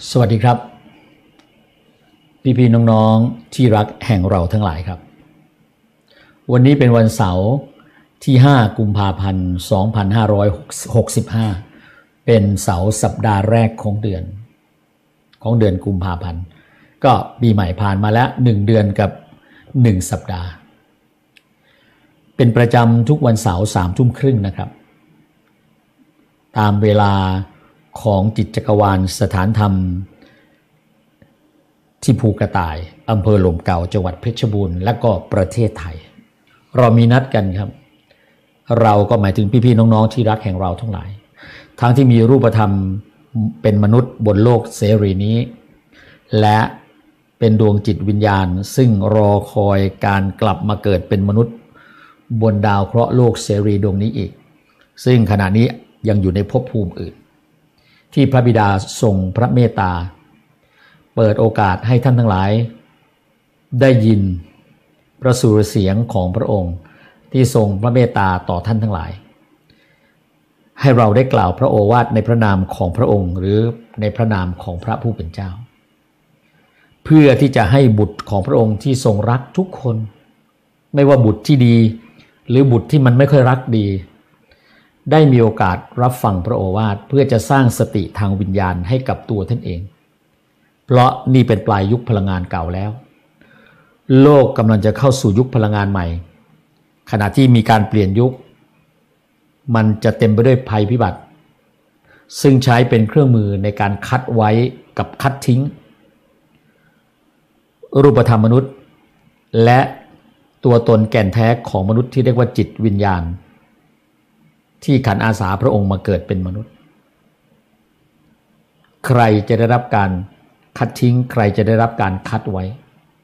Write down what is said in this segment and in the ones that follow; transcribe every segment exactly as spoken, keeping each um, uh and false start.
สวัสดีครับพี่ๆน้องๆที่รักแห่งเราทั้งหลายครับวันนี้เป็นวันเสาร์ที่ห้ากุมภาพันธ์สองพันห้าร้อยหกสิบห้าเป็นเสาร์สัปดาห์แรกของเดือนของเดือนกุมภาพันธ์ก็ปีใหม่ผ่านมาแล้วหนึ่งเดือนกับหนึ่งสัปดาห์เป็นประจำทุกวันเสาร์สามทุ่มครึ่งนะครับตามเวลาของจิตจักรวาลสถานธรรมที่ภูกระต่ายอำเภอหล่มเก่าจังหวัดเพชรบูรณ์และก็ประเทศไทยเรามีนัดกันครับเราก็หมายถึงพี่ๆน้องๆที่รักแห่งเราทั้งหลายทั้งที่มีรูปธรรมเป็นมนุษย์บนโลกเสรีนี้และเป็นดวงจิตวิญญาณซึ่งรอคอยการกลับมาเกิดเป็นมนุษย์บนดาวเคราะห์โลกเสรีดวงนี้อีกซึ่งขณะนี้ยังอยู่ในภพภูมิอื่นที่พระบิดาทรงพระเมตตาเปิดโอกาสให้ท่านทั้งหลายได้ยินพระสุรเสียงของพระองค์ที่ทรงพระเมตตาต่อท่านทั้งหลายให้เราได้กล่าวพระโอวาทในพระนามของพระองค์หรือในพระนามของพระผู้เป็นเจ้าเพื่อที่จะให้บุตรของพระองค์ที่ทรงรักทุกคนไม่ว่าบุตรที่ดีหรือบุตรที่มันไม่ค่อยรักดีได้มีโอกาสรับฟังพระโอวาทเพื่อจะสร้างสติทางวิญญาณให้กับตัวท่านเองเพราะนี่เป็นปลายยุคพลังงานเก่าแล้วโลกกำลังจะเข้าสู่ยุคพลังงานใหม่ขณะที่มีการเปลี่ยนยุคมันจะเต็มไปด้วยภัยพิบัติซึ่งใช้เป็นเครื่องมือในการคัดไว้กับคัดทิ้งรูปธรรมมนุษย์และตัวตนแก่นแท้ของมนุษย์ที่เรียกว่าจิตวิญญาณที่ขันอาสาพระองค์มาเกิดเป็นมนุษย์ใครจะได้รับการคัดทิ้งใครจะได้รับการคัดไว้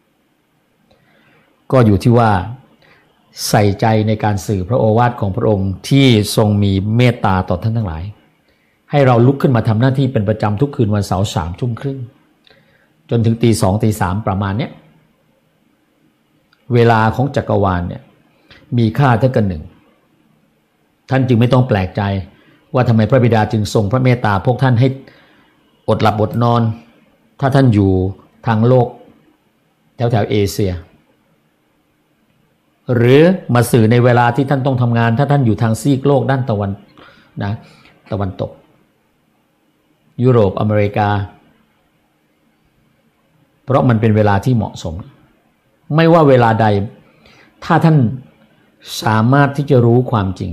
ก็อยู่ที่ว่าใส่ใจในการสื่อพระโอวาทของพระองค์ที่ทรงมีเมตตาต่อท่านทั้งหลายให้เราลุกขึ้นมาทำหน้าที่เป็นประจำทุกคืนวันเสาร์สามทุ่มครึ่งจนถึงตีสองตีสามประมาณเนี้ยเวลาของจักรวาลเนี่ยมีค่าเท่ากันหนึ่งท่านจึงไม่ต้องแปลกใจว่าทำไมพระบิดาจึงทรงพระเมตตาพวกท่านให้อดหลับอดนอนถ้าท่านอยู่ทางโลกแถวแถวเอเชียหรือมาสื่อในเวลาที่ท่านต้องทำงานถ้าท่านอยู่ทางซีกโลกด้านตะวันนะตะวันตกยุโรปอเมริกาเพราะมันเป็นเวลาที่เหมาะสมไม่ว่าเวลาใดถ้าท่านสามารถที่จะรู้ความจริง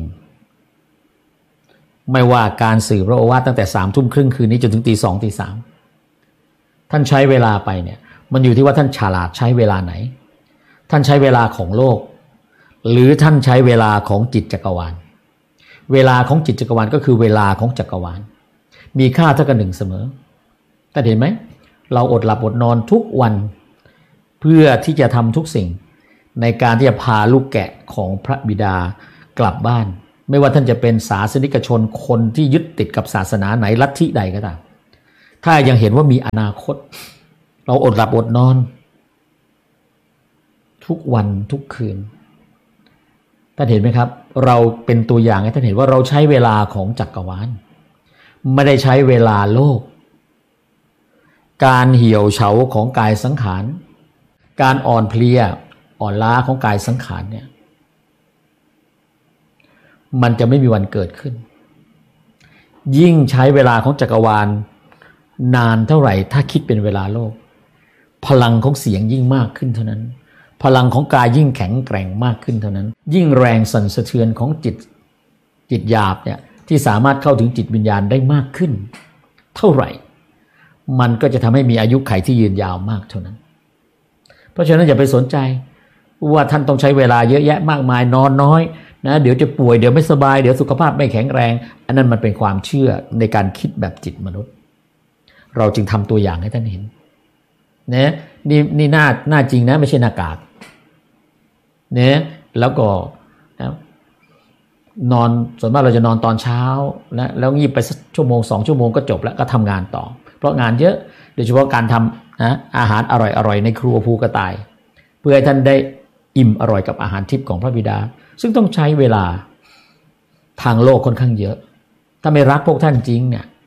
ไม่ว่าการสื่อพระโอวาทตั้งแต่สามทุ่มครึ่งคืนนี้จนถึงตีสองตีสามท่านใช้เวลาไปเนี่ยมันอยู่ที่ว่าท่านฉลาดใช้เวลาไหนท่านใช้เวลาของโลกหรือท่านใช้เวลาของจิตจักรวาลเวลาของจิตจักรวาลก็คือเวลาของจักรวาลมีค่าเท่ากันหนึ่งเสมอท่านเห็นไหมเราอดหลับอดนอนทุกวันเพื่อที่จะทำทุกสิ่งในการที่จะพาลูกแกะของพระบิดากลับบ้านไม่ว่าท่านจะเป็นศาสนิกชนคนที่ยึดติดกับศาสนาไหนลัทธิใดก็ตามถ้ายังเห็นว่ามีอนาคตเราอดหลับอดนอนทุกวันทุกคืนท่านเห็นไหมครับเราเป็นตัวอย่างให้ท่านเห็นว่าเราใช้เวลาของจักรวาลไม่ได้ใช้เวลาโลกการเหี่ยวเฉาของกายสังขารการอ่อนเพลียอ่อนล้าของกายสังขารเนี่ยมันจะไม่มีวันเกิดขึ้นยิ่งใช้เวลาของจักรวาลนานเท่าไหร่ถ้าคิดเป็นเวลาโลกพลังของเสียงยิ่งมากขึ้นเท่านั้นพลังของกายยิ่งแข็งแกร่งมากขึ้นเท่านั้นยิ่งแรงสั่นสะเทือนของจิตจิตหยาบเนี่ยที่สามารถเข้าถึงจิตวิญญาณได้มากขึ้นเท่าไหร่มันก็จะทำให้มีอายุขัยที่ยืนยาวมากเท่านั้นเพราะฉะนั้นอย่าไปสนใจว่าท่านต้องใช้เวลาเยอะแยะมากมายนอนน้อยนะเดี๋ยวจะป่วยเดี๋ยวไม่สบายเดี๋ยวสุขภาพไม่แข็งแรงอันนั้นมันเป็นความเชื่อในการคิดแบบจิตมนุษย์เราจึงทำตัวอย่างให้ท่านเห็นนะนี่นี่หน้าหน้าจริงนะไม่ใช่หน้ากากเนี่ยแล้วก็นะนอนส่วนมากเราจะนอนตอนเช้านะแล้วงีบไปสักชั่วโมงสองชั่วโมงก็จบแล้วก็ทำงานต่อเพราะงานเยอะโดยเฉพาะการทำนะอาหารอร่อยๆในครัวภูกระต่ายเพื่อให้ท่านได้อิ่มอร่อยกับอาหารทิพย์ของพระบิดาซึ่งต้องใช้เวลาทางโลกค่อนข้างเยอะถ้าไม่รักพวกท่านจริงเนี่ย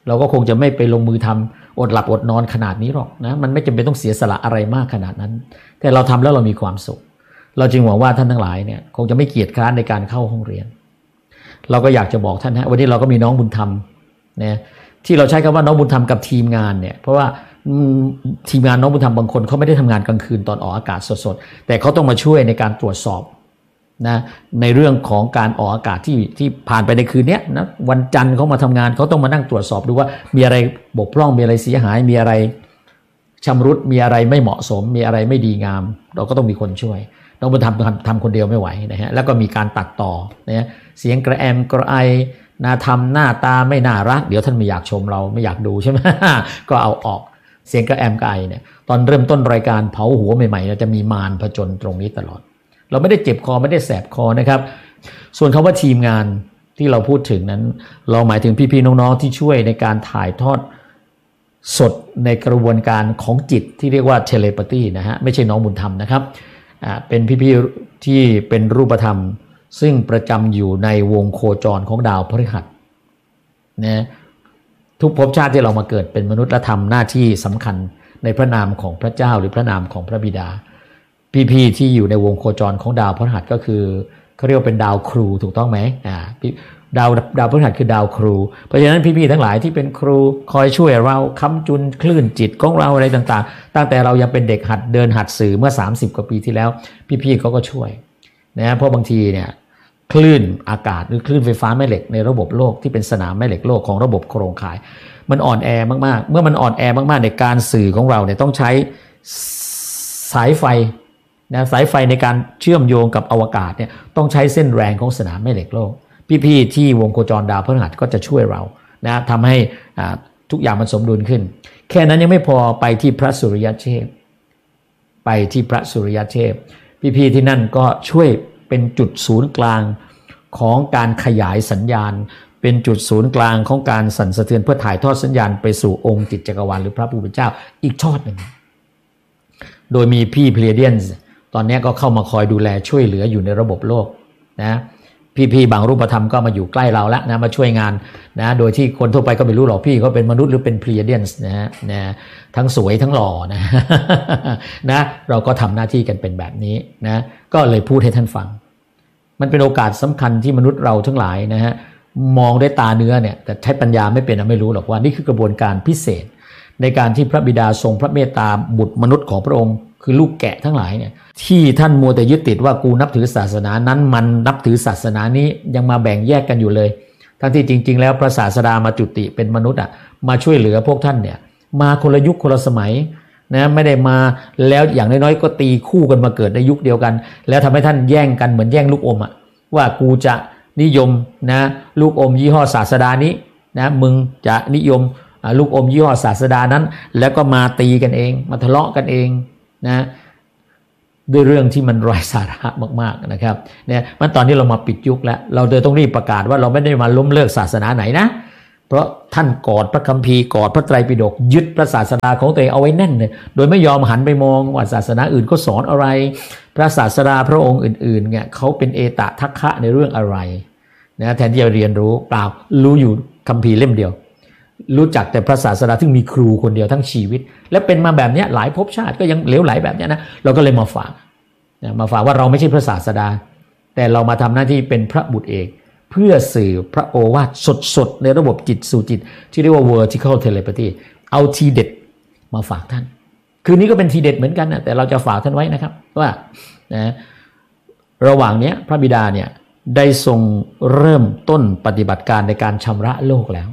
เราก็คงจะไม่ไปลงมือทำอดหลับอดนอนขนาดนี้หรอกนะมันไม่จำเป็นต้องเสียสละอะไรมากขนาดนั้นแต่เราทำแล้วเรามีความสุขเราจึงหวังว่าท่านทั้งหลายเนี่ยคงจะไม่เกียจคร้านในการเข้าห้องเรียนเราก็อยากจะบอกท่านฮะวันนี้เราก็มีน้องบุญธรรมนะที่เราใช้คำว่าน้องบุญธรรมกับทีมงานเนี่ยเพราะว่าทีมงานน้องบุญธรรมบางคนเขาไม่ได้ทำงานกลางคืนตอนออกอากาศสดๆแต่เขาต้องมาช่วยในการตรวจสอบนะในเรื่องของการออกอากาศที่ที่ผ่านไปในคืนนี้นะวันจันทร์เขามาทำงานเขาต้องมานั่งตรวจสอบดูว่ามีอะไรบกพร่องมีอะไรเสียหายมีอะไรชำรุดมีอะไรไม่เหมาะสมมีอะไรไม่ดีงามเราก็ต้องมีคนช่วยน้องบุญธรรมทำทำคนเดียวไม่ไหวนะฮะแล้วก็มีการตัดต่อนะเสียงกระแอมกระไอนาทำหน้าตาไม่น่ารักเดี๋ยวท่านไม่อยากชมเราไม่อยากดูใช่ไหม ก็เอาออกเสียงกระแอมกระไอเนี่ยตอนเริ่มต้นรายการเผาหัวใหม่ๆเราจะมีมารผจญตรงนี้ตลอดเราไม่ได้เจ็บคอไม่ได้แสบคอนะครับส่วนคำว่าทีมงานที่เราพูดถึงนั้นเราหมายถึงพี่ๆน้องๆที่ช่วยในการถ่ายทอดสดในกระบวนการของจิตที่เรียกว่าเทเลพาธีนะฮะไม่ใช่น้องบุญธรรมนะครับอ่าเป็นพี่ๆที่เป็นรูปธรรมซึ่งประจำอยู่ในวงโคจรของดาวพฤหัสนะทุกภพชาติที่เรามาเกิดเป็นมนุษย์และทำหน้าที่สำคัญในพระนามของพระเจ้าหรือพระนามของพระบิดาพี่ๆที่อยู่ในวงโคจรของดาวพฤหัสก็คือเขาเรียกว่าเป็นดาวครูถูกต้องไหมอ่าดาวดาวพฤหัสคือดาวครูเพราะฉะนั้นพี่ๆทั้งหลายที่เป็นครูคอยช่วยเราค้ำจุนคลื่นจิตของเราอะไรต่างๆตั้งแต่เรายังเป็นเด็กหัดเดินหัดสื่อเมื่อสามสิบกว่าปีที่แล้วพี่ๆเขาก็ช่วยนะเพราะบางทีเนี่ยคลื่นอากาศหรือคลื่นไฟฟ้าแม่เหล็กในระบบโลกที่เป็นสนามแม่เหล็กโลกของระบบโครงข่ายมันอ่อนแอมากๆเมื่อมันอ่อนแอมากๆในการสื่อของเราเนี่ยต้องใช้สายไฟนะสายไฟในการเชื่อมโยงกับอวกาศเนี่ยต้องใช้เส้นแรงของสนามแม่เหล็กโลกพี่ๆที่วงโคจรดาวพฤหัสก็จะช่วยเรานะทำให้ทุกอย่างมันสมดุลขึ้นแค่นั้นยังไม่พอไปที่พระสุริยเทพไปที่พระสุริยเทพพี่ๆที่นั่นก็ช่วยเป็นจุดศูนย์กลางของการขยายสัญญาณเป็นจุดศูนย์กลางของการสั่นสะเทือนเพื่อถ่ายทอดสัญญาณไปสู่องค์จิตจักรวาลหรือพระผู้เป็นเจ้าอีกทอดหนึ่งโดยมีพี่เพลเดียนตอนนี้ก็เข้ามาคอยดูแลช่วยเหลืออยู่ในระบบโลกนะพี่ๆบางรูปธรรมก็มาอยู่ใกล้เราแล้วนะมาช่วยงานนะโดยที่คนทั่วไปก็ไม่รู้หรอกพี่เขาเป็นมนุษย์หรือเป็นเพลเดียนนะฮะนะทั้งสวยทั้งหล่อนะ นะเราก็ทำหน้าที่กันเป็นแบบนี้นะก็เลยพูดให้ท่านฟังมันเป็นโอกาสสำคัญที่มนุษย์เราทั้งหลายนะฮะมองด้วยตาเนื้อเนี่ยแต่ใช้ปัญญาไม่เป็นไม่รู้หรอกว่านี่คือกระบวนการพิเศษในการที่พระบิดาทรงพระเมตตาบุตรมนุษย์ของพระองค์คือลูกแกะทั้งหลายเนี่ยที่ท่านมัวแต่ยึดติดว่ากูนับถือศาสนานั้นมันนับถือศาสนานี้ยังมาแบ่งแยกกันอยู่เลยทั้งที่จริงๆแล้วพระศาสดามาจุติเป็นมนุษย์อ่ะมาช่วยเหลือพวกท่านเนี่ยมาคนละยุคคนละสมัยนะไม่ได้มาแล้วอย่างน้อยๆก็ตีคู่กันมาเกิดในยุคเดียวกันแล้วทำให้ท่านแย่งกันเหมือนแย่งลูกอมอ่ะว่ากูจะนิยมนะลูกอมยี่ห้อศาสดานี้นะมึงจะนิยมลูกอมยี่ห้อศาสดานั้นแล้วก็มาตีกันเองมาทะเลาะกันเองนะด้วยเรื่องที่มันไร้สาระมากๆนะครับเนี่ยมันตอนนี้เรามาปิดยุคแล้วเราเลยต้องรีบประกาศว่าเราไม่ได้มาล้มเลิกศาสนาไหนนะเพราะท่านกอดพระคัมภีร์กอดพระไตรปิฎกยึดพระศาสนาของตัวเองเอาไว้แน่นเลยโดยไม่ยอมหันไปมองว่าศาสนาอื่นเขาสอนอะไรพระศาสดาพระองค์อื่นๆเนี่ยเขาเป็นเอตทัคคะในเรื่องอะไรนะแทนที่จะเรียนรู้เปล่ารู้อยู่คัมภีร์เล่มเดียวรู้จักแต่พระศาสดาที่มีครูคนเดียวทั้งชีวิตและเป็นมาแบบนี้หลายภพชาติก็ยังเหลวไหลแบบนี้นะเราก็เลยมาฝากมาฝากว่าเราไม่ใช่พระศาสดาแต่เรามาทำหน้าที่เป็นพระบุตรเอกเพื่อสื่อพระโอวาทสดๆในระบบจิตสู่จิตที่เรียกว่า vertical telepathy เอาทีเด็ดมาฝากท่านคืนนี้ก็เป็นทีเด็ดเหมือนกันนะแต่เราจะฝากท่านไว้นะครับว่านะระหว่างนี้พระบิดาเนี่ยได้ทรงเริ่มต้นปฏิบัติการในการชำระโลกแล้ว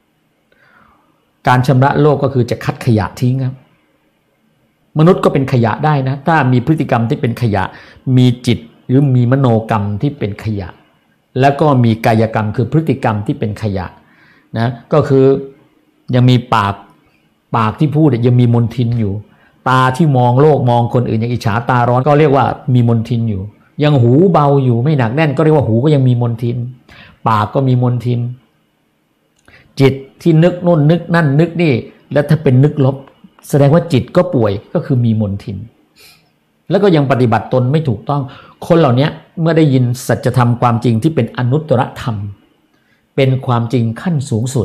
การชำระโลกก็คือจะคัดขยะทิ้งครับมนุษย์ก็เป็นขยะได้นะถ้ามีพฤติกรรมที่เป็นขยะมีจิตหรือมีมโนกรรมที่เป็นขยะแล้วก็มีกายกรรมคือพฤติกรรมที่เป็นขยะนะก็คือยังมีปากปากที่พูดยังมีมลทินอยู่ตาที่มองโลกมองคนอื่นอย่างอิจฉาตาร้อนก็เรียกว่ามีมลทินอยู่ยังหูเบาอยู่ไม่หนักแน่นก็เรียกว่าหูก็ยังมีมลทินปากก็มีมลทินจิตที่นึกโน่นนึกนั่นนึกนี่แล้วถ้าเป็นนึกลบแสดงว่าจิตก็ป่วยก็คือมีมลทินแล้วก็ยังปฏิบัติตนไม่ถูกต้องคนเหล่านี้เมื่อได้ยินสัจธรรมความจริงที่เป็นอนุตตรธรรมเป็นความจริงขั้นสูงสุด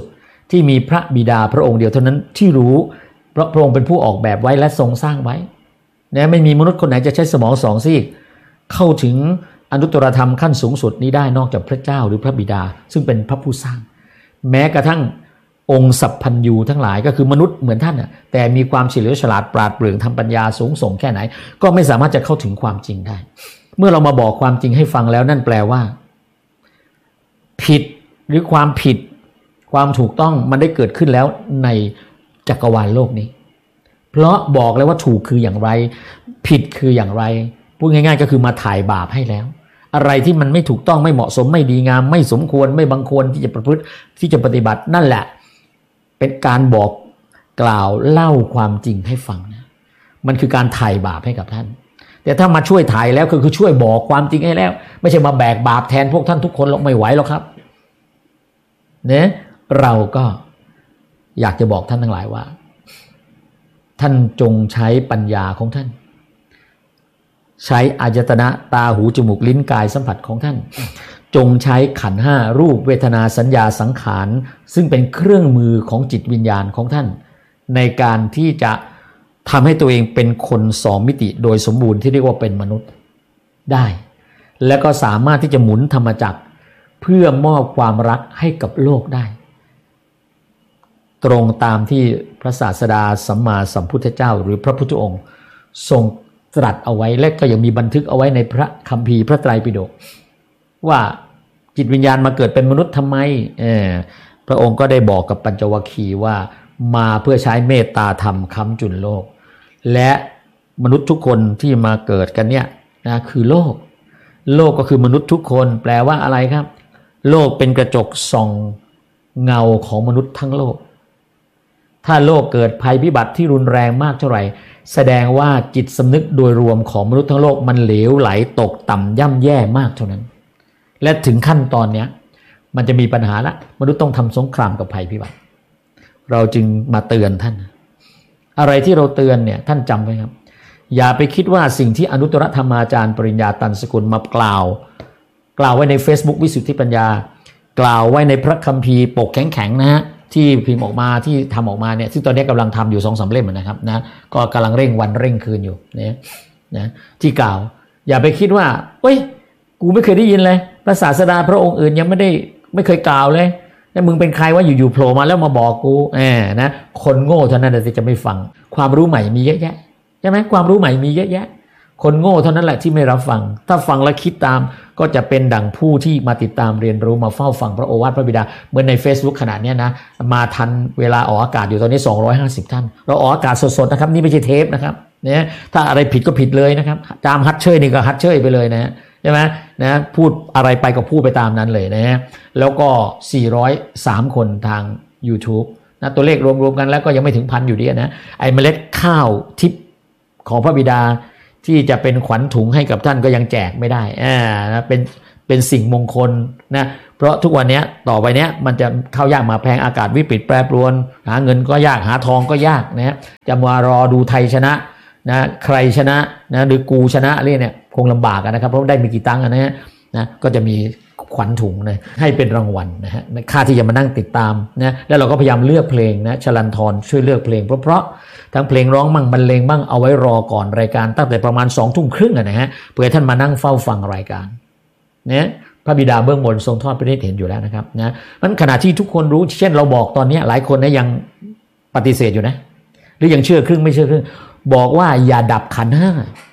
ที่มีพระบิดาพระองค์เดียวเท่านั้นที่รู้เพราะพระองค์เป็นผู้ออกแบบไว้และทรงสร้างไว้นะไม่มีมนุษย์คนไหนจะใช้สมองสองซีกเข้าถึงอนุตตรธรรมขั้นสูงสุดนี้ได้นอกจากพระเจ้าหรือพระบิดาซึ่งเป็นพระผู้สร้างแม้กระทั่งองค์สัพพัญญูทั้งหลายก็คือมนุษย์เหมือนท่านน่ะแต่มีความเฉลียวฉลาดปราดเปรื่องทำปัญญาสูงส่งแค่ไหนก็ไม่สามารถจะเข้าถึงความจริงได้เมื่อเรามาบอกความจริงให้ฟังแล้วนั่นแปลว่าผิดหรือความผิดความถูกต้องมันได้เกิดขึ้นแล้วในจักรวาลโลกนี้เพราะบอกแล้วว่าถูกคืออย่างไรผิดคืออย่างไรพูดง่ายๆก็คือมาถ่ายบาปให้แล้วอะไรที่มันไม่ถูกต้องไม่เหมาะสมไม่ดีงามไม่สมควรไม่บังควรที่จะประพฤติที่จะปฏิบัตินั่นแหละเป็นการบอกกล่าวเล่าความจริงให้ฟังนะมันคือการถ่ายบาปให้กับท่านแต่ถ้ามาช่วยถ่ายแล้วคือคือช่วยบอกความจริงให้แล้วไม่ใช่มาแบกบาปแทนพวกท่านทุกคนหรอกไม่ไหวหรอกครับเนี่ยเราก็อยากจะบอกท่านทั้งหลายว่าท่านจงใช้ปัญญาของท่านใช้อายตนะตาหูจมูกลิ้นกายสัมผัสของท่านจงใช้ขันธ์ห้ารูปเวทนาสัญญาสังขารซึ่งเป็นเครื่องมือของจิตวิญญาณของท่านในการที่จะทำให้ตัวเองเป็นคนสองมิติโดยสมบูรณ์ที่เรียกว่าเป็นมนุษย์ได้และก็สามารถที่จะหมุนธรรมจักรเพื่อมอบความรักให้กับโลกได้ตรงตามที่พระศาสดาสัมมาสัมพุทธเจ้าหรือพระพุทธองค์ทรงตรัสเอาไว้และก็ยังมีบันทึกเอาไว้ในพระคัมภีร์พระไตรปิฎกว่าจิตวิญญาณมาเกิดเป็นมนุษย์ทำไมเออพระองค์ก็ได้บอกกับปัญจวัคคีย์ว่ามาเพื่อใช้เมตตาธรรมค้ำจุนโลกและมนุษย์ทุกคนที่มาเกิดกันเนี่ยนะคือโลกโลกก็คือมนุษย์ทุกคนแปลว่าอะไรครับโลกเป็นกระจกส่องเงาของมนุษย์ทั้งโลกถ้าโลกเกิดภัยพิบัติที่รุนแรงมากเท่าไหร่แสดงว่าจิตสำนึกโดยรวมของมนุษย์ทั้งโลกมันเหลวไหลตกต่ำย่ำแย่มากเท่านั้นและถึงขั้นตอนนี้มันจะมีปัญหาละมนุษย์ต้องทำสงครามกับภัยพิบัติเราจึงมาเตือนท่านอะไรที่เราเตือนเนี่ยท่านจำไว้ครับอย่าไปคิดว่าสิ่งที่อนุตตรธรรมาจารย์ปริญญาตันสกุลมากล่าวกล่าวไว้ใน Facebook วิสุทธิปัญญากล่าวไว้ในพระคัมภีร์ปกแข็งๆนะฮะที่พิมพ์ออกมาที่ทำออกมาเนี่ยซึ่งตอนนี้กำลังทำอยู่ สองสาม เล่มนะครับนะก็กำลังเร่งวันเร่งคืนอยู่เนี่ยนะที่กล่าวอย่าไปคิดว่าเฮ้ยกูไม่เคยได้ยินเลยพระศาสดาพระองค์อื่นยังไม่ได้ไม่เคยกล่าวเลยแล้วมึงเป็นใครว่าอยู่ๆโผล่มาแล้วมาบอกกูแหมนะคนโง่เท่านั้นที่จะไม่ฟังความรู้ใหม่มีเยอะแยะใช่ไหมความรู้ใหม่มีเยอะแยะคนโง่เท่านั้นแหละที่ไม่รับฟังถ้าฟังและคิดตามก็จะเป็นดั่งผู้ที่มาติดตามเรียนรู้มาเฝ้าฟังพระโอวาทพระบิดาเหมือนใน Facebook ขนาดนี้นะมาทันเวลาออกอากาศอยู่ตอนนี้สองร้อยห้าสิบท่านเราออกอากาศสดๆนะครับนี่ไม่ใช่เทปนะครับเนี่ยถ้าอะไรผิดก็ผิดเลยนะครับจามฮัดเชยนี่ก็ฮัดเชยไปเลยนะใช่ไหมนะพูดอะไรไปก็พูดไปตามนั้นเลยนะฮะแล้วก็สี่ร้อยสามคนทาง YouTube นะตัวเลขรวมๆกันแล้วก็ยังไม่ถึงพันอยู่ดีนะไอ้เมล็ดข้าวทิพย์ของพระบิดาที่จะเป็นขวัญถุงให้กับท่านก็ยังแจกไม่ได้อ่านะเป็นเป็นสิ่งมงคลนะเพราะทุกวันนี้ต่อไปเนี้ยมันจะเข้ายากมาแพงอากาศวิปริตแปรปรวนหาเงินก็ยากหาทองก็ยากนะจะมารอดูไทยชนะนะใครชนะนะหรือกูชนะเรื่องเนี่ยคงลำบากนะครับเพราะได้มีกี่ตังค์นะฮะนะก็จะมีขวัญถุงนะให้เป็นรางวัลนะฮะค่าที่จะมานั่งติดตามนะแล้วเราก็พยายามเลือกเพลงนะชลันทรช่วยเลือกเพลงเพราะๆทั้งเพลงร้องมั่งบรรเลงบ้างเอาไว้รอก่อนรายการตั้งแต่ประมาณสองทุ่มครึ่งนะฮะเพื่อท่านมานั่งเฝ้าฟังรายการเนี่ยพระบิดาเบื้องบนทรงทอดพระเนตรเห็นอยู่แล้วนะครับนะมันขณะที่ทุกคนรู้เช่นเราบอกตอนนี้หลายคนนะยังปฏิเสธอยู่นะหรือยังเชื่อครึ่งไม่เชื่อครึ่งบอกว่าอย่าดับขันธ์ห้า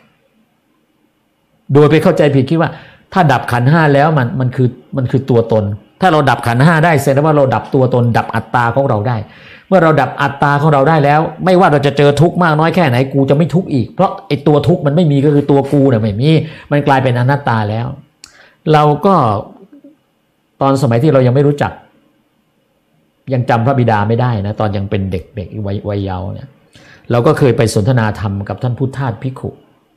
โดยไปเข้าใจผิดคิดว่าถ้าดับขันธ์ห้าแล้วมันมันคือมันคือตัวตนถ้าเราดับขันธ์ห้าได้แสดงว่าเราดับตัวตนดับอัตตาของเราได้เมื่อเราดับอัตตาของเราได้แล้วไม่ว่าเราจะเจอทุกข์มากน้อยแค่ไหนกูจะไม่ทุกข์อีกเพราะไอ้ตัวทุกข์มันไม่มีก็คือตัวกูเนี่ยไม่มีมันกลายเป็นอนัตตาแล้วเราก็ตอนสมัยที่เรายังไม่รู้จักยังจำพระบิดาไม่ได้นะตอนยังเป็นเด็กๆวัยวัยเยาว์เนี่ยเราก็เคยไปสนทนาธรรมกับท่านพุทธทาสภิกขุ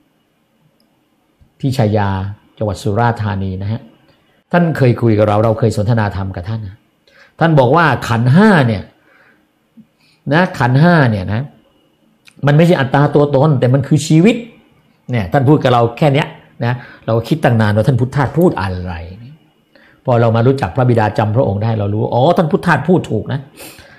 ที่ชัยยาจังหวัดสุราษฎร์ธานีนะฮะท่านเคยคุยกับเราเราเคยสนทนาธรรมกับท่านนะท่านบอกว่าขันธ์ห้าเนี่ยนะขันธ์ห้าเนี่ยนะมันไม่ใช่อัตตาตัวตนแต่มันคือชีวิตเนี่ยท่านพูดกับเราแค่เนี้ยนะเราคิดตั้งนานว่าท่านพุทธทาสพูดอะไรพอเรามารู้จักพระบิดาจำพระองค์ได้เรารู้อ๋อท่านพุทธทาสพูดถูกนะ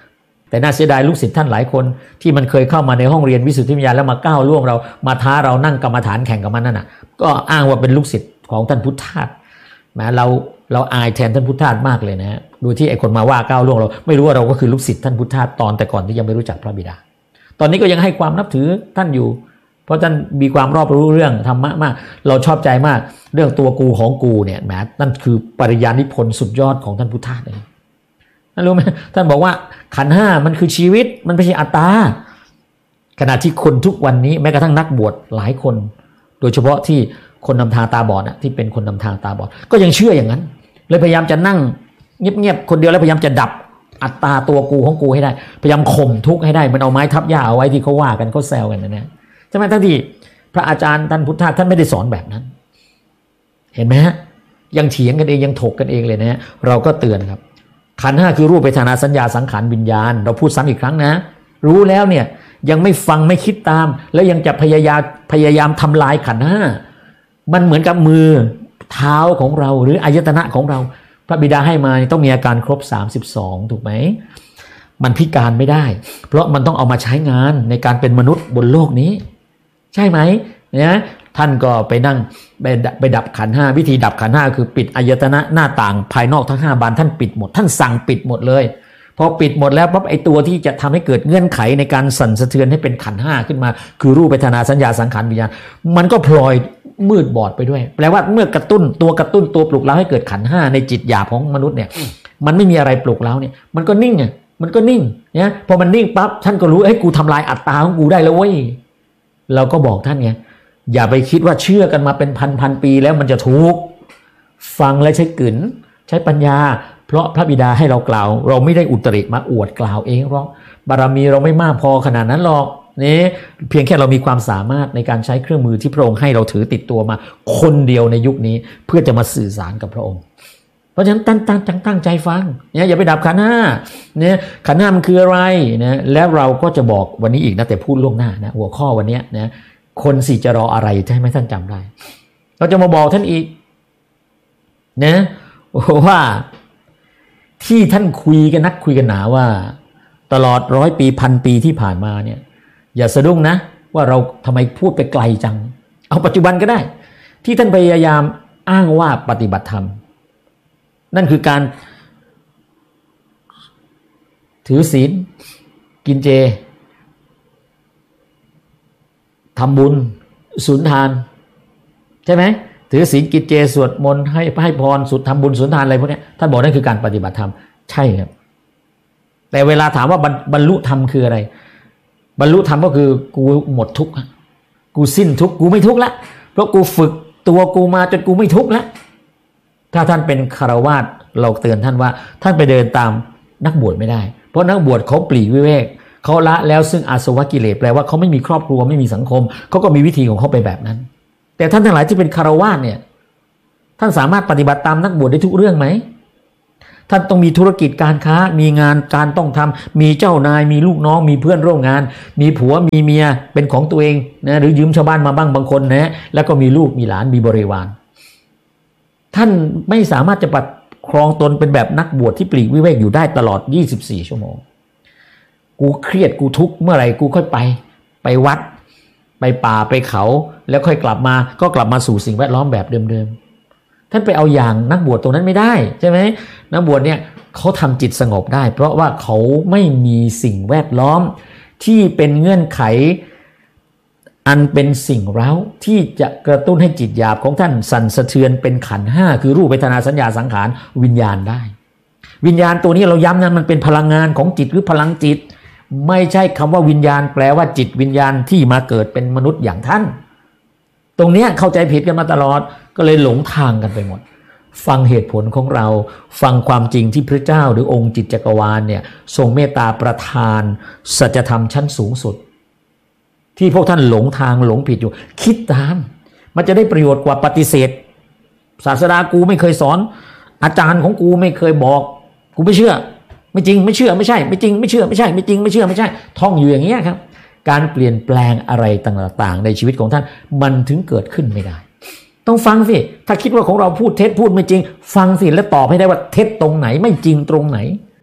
แต่น่าเสียดายลูกศิษย์ท่านหลายคนที่มันเคยเข้ามาในห้องเรียนวิสุทธิวิญญาณแล้วมาก้าวล่วงเรามาท้าเรานั่งกรรมฐานแข่งกับมันนั่นน่ะก็อ้างว่าเป็นลูกศิษย์ของท่านพุทธทาสแม้เราเราอายแทนท่านพุทธทาสมากเลยนะดูที่ไอ้คนมาว่าก้าวล่วงเราไม่รู้ว่าเราก็คือลูกศิษย์ท่านพุทธทาสตอนแต่ก่อนที่ยังไม่รู้จักพระบิดาตอนนี้ก็ยังให้ความนับถือท่านอยู่เพราะท่านมีความรอบรู้เรื่องธรรมะมากเราชอบใจมากเรื่องตัวกูของกูเนี่ยแหมนั่นคือปริญานิพนธ์สุดยอดของท่านพุทธทาสเลยท่านรู้ไหมท่านบอกว่าขันธ์ห้ามันคือชีวิตมันไม่ใช่อัตตาขณะที่คนทุกวันนี้แม้กระทั่งนักบวชหลายคนโดยเฉพาะที่คนนำทางตาบอดนะที่เป็นคนนำทางตาบอดก็ยังเชื่ออย่างนั้นเลยพยายามจะนั่งเงียบๆคนเดียวแล้วพยายามจะดับอัตตาตัวกูของกูให้ได้พยายามข่มทุกข์ให้ได้มันเอาไม้ทับหญ้าเอาไว้ที่เขาว่ากันเขาแซวกันนะเนี่ยใช่ไหมทั้งที่พระอาจารย์ท่านพุทธทาสท่านไม่ได้สอนแบบนั้นเห็นไหมฮะยังเถียงกันเองยังถกกันเองเลยนะฮะเราก็เตือนครับขันธ์ห้าคือรูปเวทนาสัญญาสังขารวิญญาณเราพูดซ้ำอีกครั้งนะรู้แล้วเนี่ยยังไม่ฟังไม่คิดตามแล้วยังจะพยายามพยายามทำลายขันธ์ห้ามันเหมือนกับมือเท้าของเราหรืออายตนะของเราพระบิดาให้มาต้องมีอาการครบสามสิบสองถูกไหมมันพิการไม่ได้เพราะมันต้องเอามาใช้งานในการเป็นมนุษย์บนโลกนี้ใช่ไหมเนี่ยท่านก็ไปนั่งไปไปดับขันธ์ห้าวิธีดับขันธ์ห้าคือปิดอายตนะหน้าต่างภายนอกทั้งห้าบานท่านปิดหมดท่านสั่งปิดหมดเลยพอปิดหมดแล้วปั๊บไอตัวที่จะทำให้เกิดเงื่อนไขในการสั่นสะเทือนให้เป็นขันธ์ห้าขึ้นมาคือรูปเวทนาสัญญาสังขารวิญญาณมันก็พลอยมืดบอดไปด้วยแปลว่าเมื่อกระตุ้นตัวกระตุ้นตัวปลุกเร้าให้เกิดขันธ์ห้าในจิตหยาบของมนุษย์เนี่ยมันไม่มีอะไรปลุกเร้าเนี่ยมันก็นิ่งอ่ะมันก็นิ่งเนี่ยพอมันนิ่งปั๊บท่านก็รู้เอ้ยกูทำลายอัตตาของกูได้แล้วเว้ยเราก็บอกท่านไงอย่าไปคิดว่าเชื่อกันมาเป็นพันพันปีแล้วมันจะถูกฟังและใช้กลืนใช้ปัญญาเพราะพระบิดาให้เรากล่าวเราไม่ได้อุตริมาอวดกล่าวเองหรอกบารมีเราไม่มากพอขนาดนั้นหรอกนี่เพียงแค่เรามีความสามารถในการใช้เครื่องมือที่พระองค์ให้เราถือติดตัวมาคนเดียวในยุคนี้เพื่อจะมาสื่อสารกับพระองค์เพราะฉะนั้นตั้งตั้งตั้งตั้งใจฟังเนี่ยอย่าไปดับขันธ์ห้าเนี่ยขันธ์ห้ามันคืออะไรนะแล้วเราก็จะบอกวันนี้อีกนะแต่พูดล่วงหน้านะหัวข้อวันนี้นะคนสิจะรออะไรใช่ไหมท่านจำได้เราจะมาบอกท่านอีกนะว่าที่ท่านคุยกันนักคุยกันหนาว่าตลอดร้อยปีพันปีที่ผ่านมาเนี่ยอย่าสะดุ้งนะว่าเราทำไมพูดไปไกลจังเอาปัจจุบันก็ได้ที่ท่านพยายามอ้างว่าปฏิบัติธรรมนั่นคือการถือศีลกินเจทำบุญสุนทานใช่ไหมถือศีลกินเจสวดมนต์ให้ให้พรสุดทำบุญสุนทานอะไรพวกนี้ท่านบอกนั่นคือการปฏิบัติธรรมใช่ครับแต่เวลาถามว่าบรรลุธรรมคืออะไรบรรลุธรรมก็คือกูหมดทุกข์กูสิ้นทุกข์กูไม่ทุกข์ละเพราะกูฝึกตัวกูมาจนกูไม่ทุกข์ละถ้าท่านเป็นฆราวาสเราเตือนท่านว่าท่านไปเดินตามนักบวชไม่ได้เพราะนักบวชเขาปลีกวิเวกเขาละแล้วซึ่งอาสวะกิเลสแปลว่าเขาไม่มีครอบครัวไม่มีสังคมเขาก็มีวิธีของเขาไปแบบนั้นแต่ท่านทั้งหลายที่เป็นฆราวาสเนี่ยท่านสามารถปฏิบัติตามนักบวชได้ทุกเรื่องไหมท่านต้องมีธุรกิจการค้ามีงานการต้องทำมีเจ้านายมีลูกน้องมีเพื่อนร่วมงานมีผัวมีเมียเป็นของตัวเองนะหรือยืมชาวบ้านมาบ้างบางคนนะแล้วก็มีลูกมีหลานมีบริวารท่านไม่สามารถจะปกครองตนเป็นแบบนักบวชที่ปลีกวิเวกอยู่ได้ตลอดยี่สิบสี่ชั่วโมงกูเครียดกูทุกข์เมื่อไหร่กูค่อยไปไปวัดไปป่าไปเขาแล้วค่อยกลับมาก็กลับมาสู่สิ่งแวดล้อมแบบเดิมๆท่านไปเอาอย่างนักบวชตรงนั้นไม่ได้ใช่ไหมนักบวชเนี่ยเขาทำจิตสงบได้เพราะว่าเขาไม่มีสิ่งแวดล้อมที่เป็นเงื่อนไขอันเป็นสิ่งเร้าที่จะกระตุ้นให้จิตหยาบของท่านสั่นสะเทือนเป็นขันธ์ห้าคือรูปเวทนาสัญญาสังขารวิญญาณได้วิญญาณตัวนี้เราย้ำนะมันเป็นพลังงานของจิตหรือพลังจิตไม่ใช่คำว่าวิญญาณแปลว่าจิตวิญญาณที่มาเกิดเป็นมนุษย์อย่างท่านตรงนี้เข้าใจผิดกันมาตลอดก็เลยหลงทางกันไปหมดฟังเหตุผลของเราฟังความจริงที่พระเจ้าหรือองค์จิตจักรวาลเนี่ยทรงเมตตาประทานสัจธรรมชั้นสูงสุดที่พวกท่านหลงทางหลงผิดอยู่คิดตามมันจะได้ประโยชน์กว่าปฏิเสธศาสดากูไม่เคยสอนอาจารย์ของกูไม่เคยบอกกูไม่เชื่อไม่จริงไม่เชื่อไม่ใช่ไม่จริงไม่เชื่อไม่ใช่ไม่จริงไม่เชื่อไม่ใช่ท่องอยู่อย่างเงี้ยครับการเปลี่ยนแปลงอะไรต่างๆในชีวิตของท่านมันถึงเกิดขึ้นไม่ได้ต้องฟังสิถ้าคิดว่าของเราพูดเท็จพูดไม่จริงฟังสิแล้วตอบให้ได้ว่าเท็จตรงไหนไม่จริงตรงไหน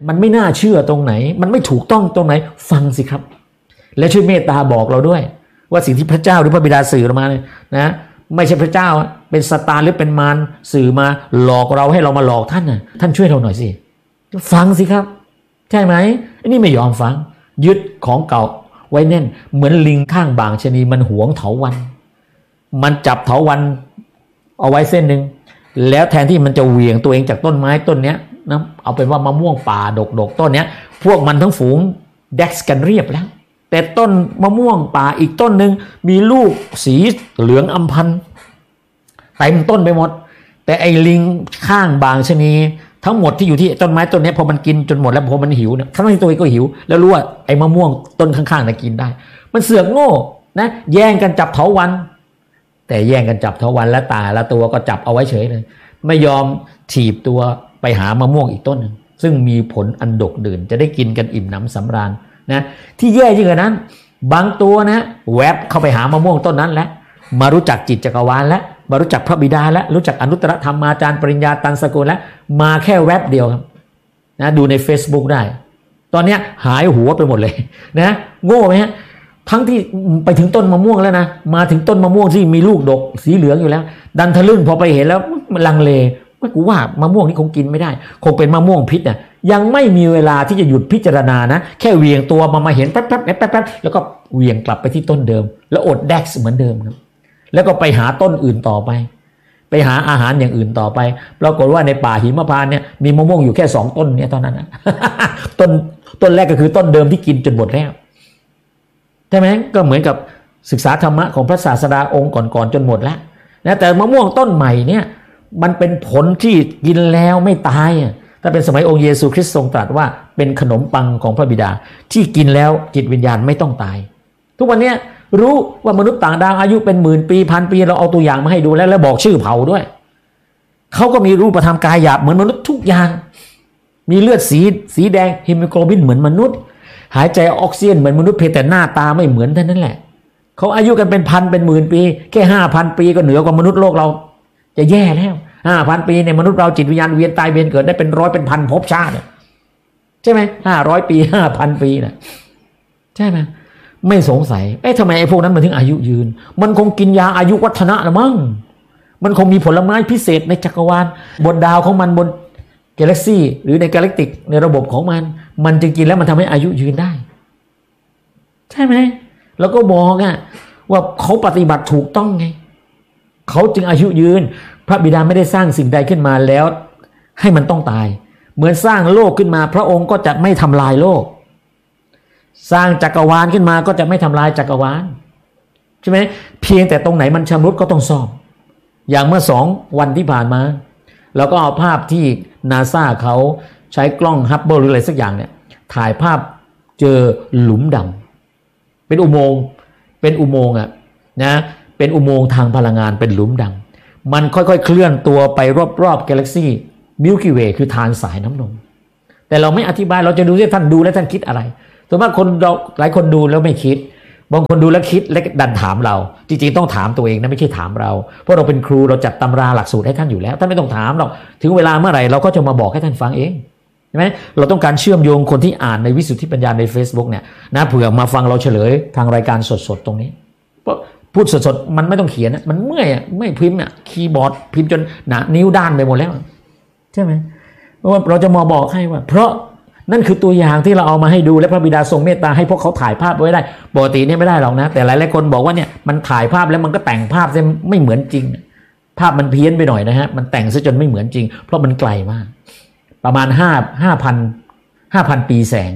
มันไม่น่าเชื่อตรงไหนมันไม่ถูกต้องตรงไหนฟังสิครับและช่วยเมตตาบอกเราด้วยว่าสิ่งที่พระเจ้าหรือพระบิดาสื่อมาเนี่ยนะไม่ใช่พระเจ้าเป็นซาตานหรือเป็นมารสื่อมาหลอกเราให้เรามาหลอกท่านน่ะท่านช่วยเราหน่อยสิฟังสิครับใช่ไหมอันนี้ไม่ยอมฟังยึดของเก่าไว้แน่นเหมือนลิงข้างบางชะนีมันหวงเถาวัลย์มันจับเถาวัลย์เอาไว้เส้นหนึ่งแล้วแทนที่มันจะเหวี่ยงตัวเองจากต้นไม้ต้นเนี้ยนะเอาเป็นว่ามะม่วงป่าดกๆต้นเนี้ยพวกมันทั้งฝูงแดกซ์กันเรียบแล้วแต่ต้นมะม่วงป่าอีกต้นหนึ่งมีลูกสีเหลืองอำพันเต็มต้นไปหมดแต่ไอ้ลิงข้างบางชะนีทั้งหมดที่อยู่ที่ต้นไม้ต้นนี้พอมันกินจนหมดแล้วพอมันหิวเนี่ยทั้งที่ตัวเองก็หิวแล้วรู้ว่าไอ้มะม่วงต้นข้างๆน่ะกินได้มันเสือกโง่นะแย่งกันจับเถาวัลย์แต่แย่งกันจับเถาวัลย์และตาละตัวก็จับเอาไว้เฉยเลยไม่ยอมถีบตัวไปหามะม่วงอีกต้นนึงซึ่งมีผลอันดกดื่นจะได้กินกันอิ่มหนำสำราญนะที่แย่ยิ่งกว่านั้นบางตัวนะแวบเข้าไปหามะม่วงต้นนั้นแล้วมารู้จักจิตจักรวาลแล้วมารู้จักพระบิดาแล้วรู้จักอนุตตรธรรมาจารย์ปริญญาตันสกุลแล้วมาแค่แวบเดียวครับนะดูใน Facebook ได้ตอนนี้หายหัวไปหมดเลยนะโง่ไหมฮะทั้งที่ไปถึงต้นมะม่วงแล้วนะมาถึงต้นมะม่วงที่มีลูกดกสีเหลืองอยู่แล้วดันทะลึ่งพอไปเห็นแล้วมันลังเลว่ากูว่ามะม่วงนี่คงกินไม่ได้คงเป็นมะม่วงพิษน่ะยังไม่มีเวลาที่จะหยุดพิจารณานะแค่เหวี่ยงตัวมามาเห็นแป๊บแป๊บแป๊บแป๊บแล้วก็เหวี่ยงกลับไปที่ต้นเดิมแล้วอดแดกซ์เหมือนเดิมครับแล้วก็ไปหาต้นอื่นต่อไปไปหาอาหารอย่างอื่นต่อไปปรากฏว่าในป่าหิมพานต์เนี่ยมีมะม่วงอยู่แค่สองต้นเนี่ยตอนนั้นนะ ต้นต้นแรกก็คือต้นเดิมที่กินจนหมดแล้วใช่ไหมก็เหมือนกับศึกษาธรรมะของพระศาสดาองค์ก่อนๆจนหมดแล้วนะแต่มะม่วงต้นใหม่เนี่ยมันเป็นผลที่กินแล้วไม่ตายถ้าเป็นสมัยองค์เยซูคริสต์ทรงตรัสว่าเป็นขนมปังของพระบิดาที่กินแล้วจิตวิญญาณไม่ต้องตายทุกวันนี้รู้ว่ามนุษย์ต่างดาวอายุเป็นหมื่นปีพันปีเราเอาตัวอย่างมาให้ดูแล้วแล้วบอกชื่อเผ่าด้วยเขาก็มีรูปธรรมกายหยาบเหมือนมนุษย์ทุกอย่างมีเลือดสีสีแดงฮีโมโกลบินเหมือนมนุษย์หายใจออกซิเจนเหมือนมนุษย์เพียงแต่หน้าตาไม่เหมือนเท่านั้นแหละเขาอายุกันเป็นพันเป็นหมื่นปีแค่ห้าพันปีก็เหนือกว่ามนุษย์โลกเราจะแย่แล้วห้าพันปีในมนุษย์เราจิตวิญญาณเวียนตายเวียนเกิดได้เป็นร้อยเป็นพันภพชาติใช่ไหมห้าร้อยปีห้าพันปีนะใช่ไหมไม่สงสัยเอ๊ะทำไมไอ้พวกนั้นมันถึงอายุยืนมันคงกินยาอายุวัฒนะละมั้งมันคงมีผลไม้พิเศษในจักรวาลบนดาวของมันบนกาแล็กซี่หรือในกาแล็กติกในระบบของมันมันจึงกินแล้วมันทำให้อายุยืนได้ใช่ไหมแล้วก็บอกอะว่าเขาปฏิบัติถูกต้องไงเขาจึงอายุยืนพระบิดาไม่ได้สร้างสิ่งใดขึ้นมาแล้วให้มันต้องตายเหมือนสร้างโลกขึ้นมาพระองค์ก็จะไม่ทำลายโลกสร้างจักรวาลขึ้นมาก็จะไม่ทำลายจักรวาลใช่ไหมเพียงแต่ตรงไหนมันชำรุดก็ต้องซ่อมอย่างเมื่อสองวันที่ผ่านมาเราก็เอาภาพที่นาซาเขาใช้กล้องฮับเบิลหรืออะไรสักอย่างเนี่ยถ่ายภาพเจอหลุมดำเป็นอุโมงค์เป็นอุโมงค์อ่ะนะเป็นอุโมงค์ทางพลังงานเป็นหลุมดำมันค่อยๆเคลื่อนตัวไปรอบๆกาแล็กซี่มิลกี้เวย์คือทานสายน้ำนมแต่เราไม่อธิบายเราจะดูที่ท่านดูแล้วท่านคิดอะไรส่วนมากคนเราหลายคนดูแล้วไม่คิดบางคนดูแล้วคิดและดันถามเราจริงๆต้องถามตัวเองนะไม่ใช่ถามเราเพราะเราเป็นครูเราจัดตำราหลักสูตรให้ท่านอยู่แล้วท่านไม่ต้องถามหรอกถึงเวลาเมื่อไหร่เราก็จะมาบอกให้ท่านฟังเองใช่ไหมเราต้องการเชื่อมโยงคนที่อ่านในวิสุทธิปัญญาใน Facebook เนี่ยนะเผื่อมาฟังเราเฉลยทางรายการสดๆตรงนี้เพราะพูดสดๆมันไม่ต้องเขียนนะมันเมื่อยไม่พิมพ์อ่ะคีย์บอร์ดพิมพ์จนหนานิ้วด้านไปหมดแล้วใช่ไหมเพราะว่าเราจะมาบอกให้ว่าเพราะนั่นคือตัวอย่างที่เราเอามาให้ดูและพระบิดาทรงเมตตาให้พวกเขาถ่ายภาพไว้ได้ปกติเนี่ยไม่ได้หรอกนะแต่หลายๆคนบอกว่าเนี่ยมันถ่ายภาพแล้วมันก็แต่งภาพซะไม่เหมือนจริงภาพมันเพี้ยนไปหน่อยนะฮะมันแต่งซะจนไม่เหมือนจริงเพราะมันไกลมากประมาณห้าห้าพันห้าพันปีแสง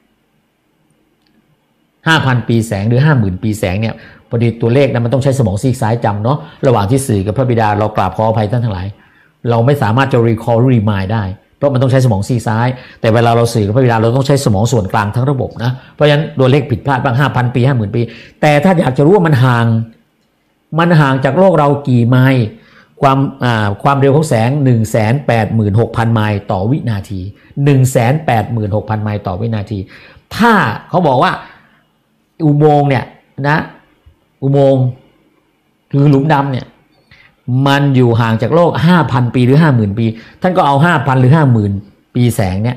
ห้าพันปีแสงหรือห้าหมื่นปีแสงเนี่ยพอดีตัวเลขนะมันต้องใช้สมองซีกซ้ายจำเนาะระหว่างที่สื่อกับพระบิดาเรากราบขออภัยท่านทั้งหลายเราไม่สามารถจะ recall remind ได้เพราะมันต้องใช้สมองซีกซ้ายแต่เวลาเราสื่อกับพระบิดาเราต้องใช้สมองส่วนกลางทั้งระบบนะเพราะฉะนั้นตัวเลขผิดพลาดบ้าง ห้าพัน ปี ห้าหมื่น ปีแต่ถ้าอยากจะรู้ว่ามันห่างมันห่างจากโลกเรากี่ไมล์ความอ่าความเร็วของแสง หนึ่งแสนแปดหมื่นหกพัน ไมล์ต่อวินาที หนึ่งแสนแปดหมื่นหกพัน ไมล์ต่อวินาทีถ้าเขาบอกว่าอุโมงค์เนี่ยนะอุโมงค์คือหลุมดำเนี่ยมันอยู่ห่างจากโลก ห้าพัน ปีหรือ ห้าหมื่น ปีท่านก็เอา ห้าพัน หรือ ห้าหมื่น ปีแสงเนี่ย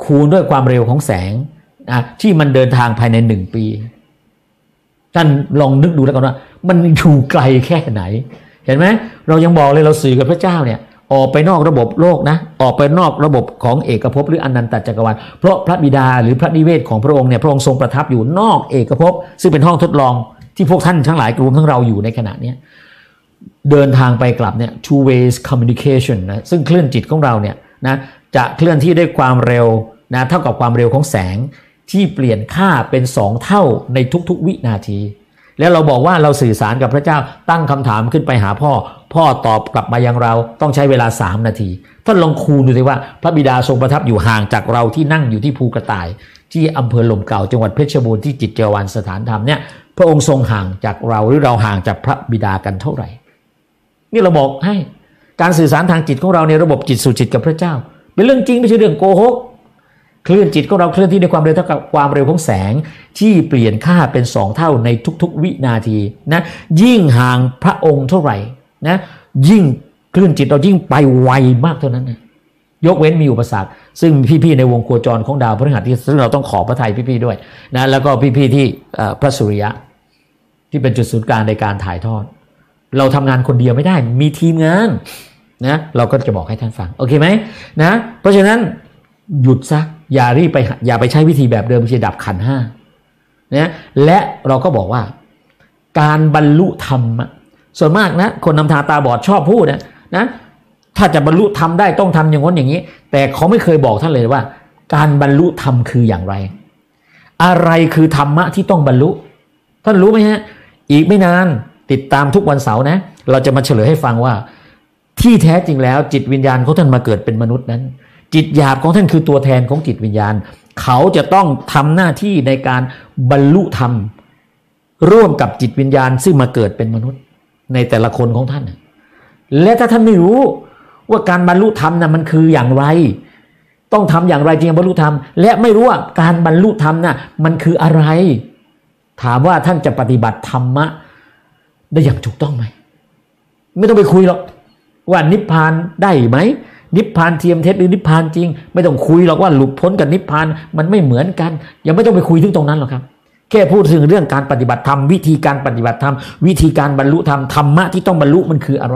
คูณด้วยความเร็วของแสงนะที่มันเดินทางภายในหนึ่งปีท่านลองนึกดูแล้วกันว่ามันอยู่ไกลแค่ไหนเห็นไหมเรายังบอกเลยเราสื่อกับพระเจ้าเนี่ยออกไปนอกระบบโลกนะออกไปนอกระบบของเอกภพหรืออนันตจักรวาลเพราะพระบิดาหรือพระนิเวศของพระองค์เนี่ยพระองค์ทรงประทับอยู่นอกเอกภพซึ่งเป็นห้องทดลองที่พวกท่านทั้งหลายรวมทั้งเราอยู่ในขณะนี้เดินทางไปกลับเนี่ย two ways communication นะซึ่งคลื่นจิตของเราเนี่ยนะจะเคลื่อนที่ด้วยความเร็วนะเท่ากับความเร็วของแสงที่เปลี่ยนค่าเป็นสองเท่าในทุกๆวินาทีแล้วเราบอกว่าเราสื่อสารกับพระเจ้าตั้งคำถามขึ้นไปหาพ่อพ่อตอบกลับมายังเราต้องใช้เวลาสามนาทีท่านลองคูณดูสิว่าพระบิดาทรงประทับอยู่ห่างจากเราที่นั่งอยู่ที่ภูกระต่ายที่อำเภอหล่มเก่าจังหวัดเพชรบูรณ์ที่จิตเจริญสถานธรรมเนี่ยพระองค์ทรงห่างจากเราหรือเราห่างจากพระบิดากันเท่าไหร่นี่เราบอกให้การสื่อสารทางจิตของเราในระบบจิตสู่จิตกับพระเจ้าเป็นเรื่องจริงไม่ใช่เรื่องโกหกคลื่นจิตของเราเคลื่อนที่ด้วยความเร็วเท่ากับความเร็วของแสงที่เปลี่ยนค่าเป็นสองเท่าในทุกๆวินาทีนะยิ่งห่างพระองค์เท่าไหร่นะยิ่งคลื่นจิตเรายิ่งไปไวมากเท่านั้นนะยกเว้นมีอุปสรรคซึ่งพี่ๆในวงโคจรของดาวพฤหัสที่ซึ่งเราต้องขอพระทัยพี่ๆด้วยนะแล้วก็พี่ๆที่พระสุริยะที่เป็นจุดศูนย์กลางในการถ่ายทอดเราทำงานคนเดียวไม่ได้มีทีมงานนะเราก็จะบอกให้ท่านฟังโอเคไหมนะเพราะฉะนั้นหยุดซะอย่ารีบไปอย่าไปใช้วิธีแบบเดิมที่ดับขันธ์ห้านะและเราก็บอกว่าการบรรลุธรรมส่วนมากนะคนนำทางตาบอดชอบพูดนะนะถ้าจะบรรลุธรรมได้ต้องทำอย่างนั้นอย่างนี้แต่เขาไม่เคยบอกท่านเลยว่าการบรรลุธรรมคืออย่างไรอะไรคือธรรมะที่ต้องบรรลุท่านรู้ไหมฮะอีกไม่นานติดตามทุกวันเสาร์นะเราจะมาเฉลยให้ฟังว่าที่แท้จริงแล้วจิตวิญญาณของท่านมาเกิดเป็นมนุษย์นั้นจิตหยาบของท่านคือตัวแทนของจิตวิญญาณเขาจะต้องทำหน้าที่ในการบรรลุธรรมร่วมกับจิตวิญญาณซึ่งมาเกิดเป็นมนุษย์ในแต่ละคนของท่านและถ้าท่านไม่รู้ว่าการบรรลุธรรมนะมันคืออย่างไรต้องทำอย่างไรจึงจะบรรลุธรรมและไม่รู้ว่าการบรรลุธรรมนะมันคืออะไรถามว่าท่านจะปฏิบัติธรรมะได้อย่างถูกต้องไหมไม่ต้องไปคุยหรอกว่านิพพานได้ไหมนิพพานเทียมเท็จหรือนิพพานจริงไม่ต้องคุยหรอกว่าหลุดพ้นกับนิพพานมันไม่เหมือนกันยังไม่ต้องไปคุยถึงตรงนั้นหรอกครับแค่พูดถึงเรื่องการปฏิบัติธรรมวิธีการปฏิบัติธรรมวิธีการบรรลุธรรมธรรมะที่ต้องบรรลุมันคืออะไร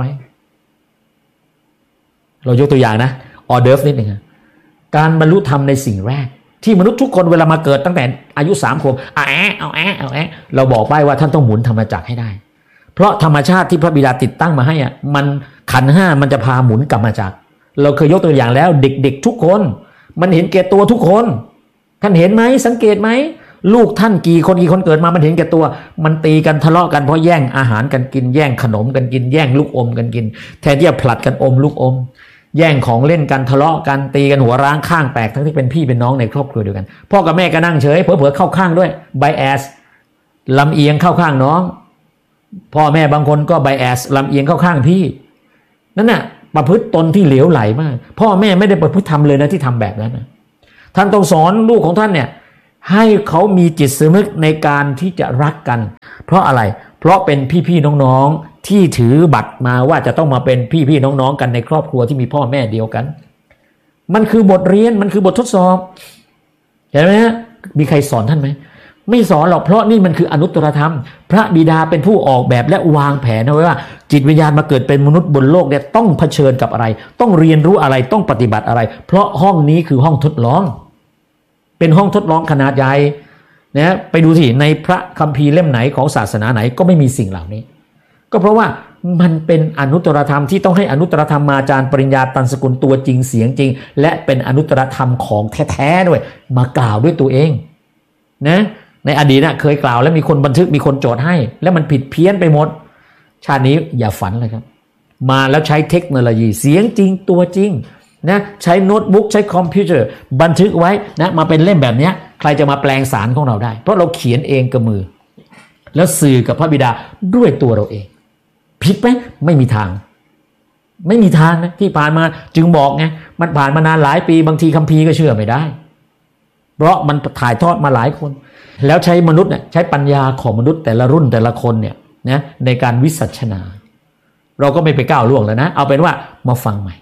เรายกตัวอย่างนะออเดิร์ฟนิดหนึ่งการบรรลุธรรมในสิ่งแรกที่มนุษย์ทุกคนเวลามาเกิดตั้งแต่อายุสามขวบเอาแอะเอาแอะเอาแอะเราบอกไปว่าท่านต้องหมุนธรรมจักรให้ได้เพราะธรรมชาติที่พระบิดาติดตั้งมาให้อ่ะมันขันธ์ห้ามันจะพาหมุนกลับมาจากเราเคยยกตัวอย่างแล้วเด็กๆทุกคนมันเห็นแก่ตัวทุกคนท่านเห็นไหมสังเกตไหมลูกท่านกี่คนกี่คนเกิดมามันเห็นแก่ตัวมันตีกันทะเลาะกันเพราะแย่งอาหารกันกินแย่งขนมกันกินแย่งลูกอมกันกินแทนที่จะผลัดกันอมลูกอมแย่งของเล่นกันทะเลาะกันตีกันหัวร้างข้างแตกทั้งที่เป็นพี่เป็นน้องในครอบครัวเดียวกันพ่อกับแม่ก็นั่งเฉยเผลอๆเข้าข้างด้วย bias ลำเอียงเข้าข้างน้องพ่อแม่บางคนก็ bias ลำเอียงเข้าข้างพี่นั่นน่ะประพฤติตนที่เหลวไหลมากพ่อแม่ไม่ได้ประพฤติทำเลยนะที่ทำแบบนั้นนะท่านต้องสอนลูกของท่านเนี่ยให้เขามีจิตสำนึกในการที่จะรักกันเพราะอะไรเพราะเป็นพี่ๆน้องๆที่ถือบัตรมาว่าจะต้องมาเป็นพี่ๆน้องๆกันในครอบครัวที่มีพ่อแม่เดียวกันมันคือบทเรียนมันคือบททดสอบเห็นไหมฮะมีใครสอนท่านไหมไม่สอนหรอกเพราะนี่มันคืออนุตตรธรรมพระบิดาเป็นผู้ออกแบบและวางแผนเอาไว้ว่าจิตวิญญาณมาเกิดเป็นมนุษย์บนโลกเนี่ยต้องเผชิญกับอะไรต้องเรียนรู้อะไรต้องปฏิบัติอะไรเพราะห้องนี้คือห้องทดลองเป็นห้องทดลองขนาดใหญ่นะไปดูสิในพระคัมภีร์เล่มไหนของศาสนาไหนก็ไม่มีสิ่งเหล่านี้ก็เพราะว่ามันเป็นอนุตตรธรรมที่ต้องให้อนุตตรธรรมมาจารย์ปริญญาตันสกุลตัวจริงเสียงจริงและเป็นอนุตตรธรรมของแท้ๆด้วยมากล่าวด้วยตัวเองนะในอดีตนะเคยกล่าวแล้วมีคนบันทึกมีคนโจทย์ให้แล้วมันผิดเพี้ยนไปหมดชาตินี้อย่าฝันเลยครับมาแล้วใช้เทคโนโลยีเสียงจริงตัวจริงนะใช้โน้ตบุ๊กใช้คอมพิวเตอร์บันทึกไว้นะมาเป็นเล่มแบบนี้ใครจะมาแปลงสารของเราได้เพราะเราเขียนเองกับมือแล้วสื่อกับพระบิดาด้วยตัวเราเองผิดไหมไม่มีทางไม่มีทางนะที่ผ่านมาจึงบอกไงมันผ่านมานานหลายปีบางทีคัมภีร์ก็เชื่อไม่ได้เพราะมันถ่ายทอดมาหลายคนแล้วใช้มนุษย์เนี่ยใช้ปัญญาของมนุษย์แต่ละรุ่นแต่ละคนเนี่ยนะในการวิสัชนาเราก็ไม่ไปก้าวล่วงแล้วนะเอาเป็นว่ามาฟังใหม่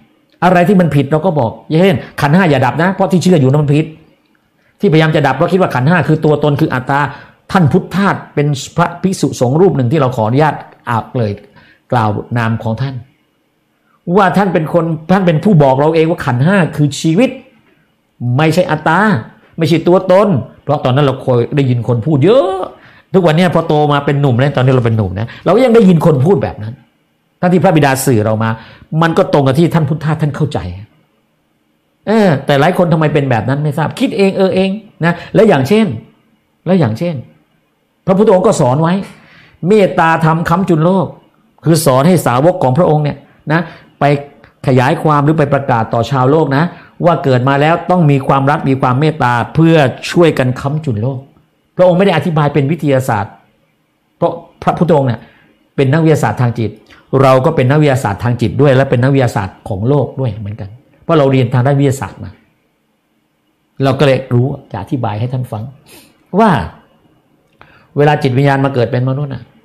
อะไรที่มันผิดเราก็บอกเช่นขันธ์ห้าอย่าดับนะเพราะที่เชื่ออยู่นั้นมันผิดที่พยายามจะดับเพราะคิดว่าขันธ์ห้าคือตัวตนคืออัตตาท่านพุทธทาสเป็นพระภิกษุสงฆ์รูปหนึ่งที่เราขออนุญาตอ่านเลยกล่าวนามของท่านว่าท่านเป็นคนท่านเป็นผู้บอกเราเองว่าขันธ์ห้าคือชีวิตไม่ใช่อัตตาไม่ใช่ตัวตนเพราะตอนนั้นเราเคยได้ยินคนพูดเยอะทุกวันนี้พอโตมาเป็นหนุ่มแล้วตอนนี้เราเป็นหนุ่มนะเราก็ยังได้ยินคนพูดแบบนั้นทั้งที่พระบิดาสื่อเรามามันก็ตรงกับที่ท่านพุทธทาสท่านเข้าใจเออแต่หลายคนทำไมเป็นแบบนั้นไม่ทราบคิดเองเออเองนะแล้วอย่างเช่นแล้วอย่างเช่นพระพุทธองค์ก็สอนไว้เมตตาธรรมค้ำจุนโลกคือสอนให้สาวกของพระองค์เนี่ยนะไปขยายความหรือไปประกาศต่อชาวโลกนะว่าเกิดมาแล้วต้องมีความรักมีความเมตตาเพื่อช่วยกันค้ำจุนโลกพระองค์ไม่ได้อธิบายเป็นวิทยาศาสตร์เพราะพระพุทธองค์เนี่ยเป็นนักวิทยาศาสตร์ทางจิตเราก็เป็นนักวิทยาศาสตร์ทางจิตด้วยและเป็นนักวิทยาศาสตร์ของโลกด้วยเหมือนกันเพราะเราเรียนทางด้านวิทยาศาสตร์มาเราก็เลยรู้จะอธิบายให้ท่านฟังว่าเวลาจิตวิญญาณมาเกิดเป็นมนุษย์นะ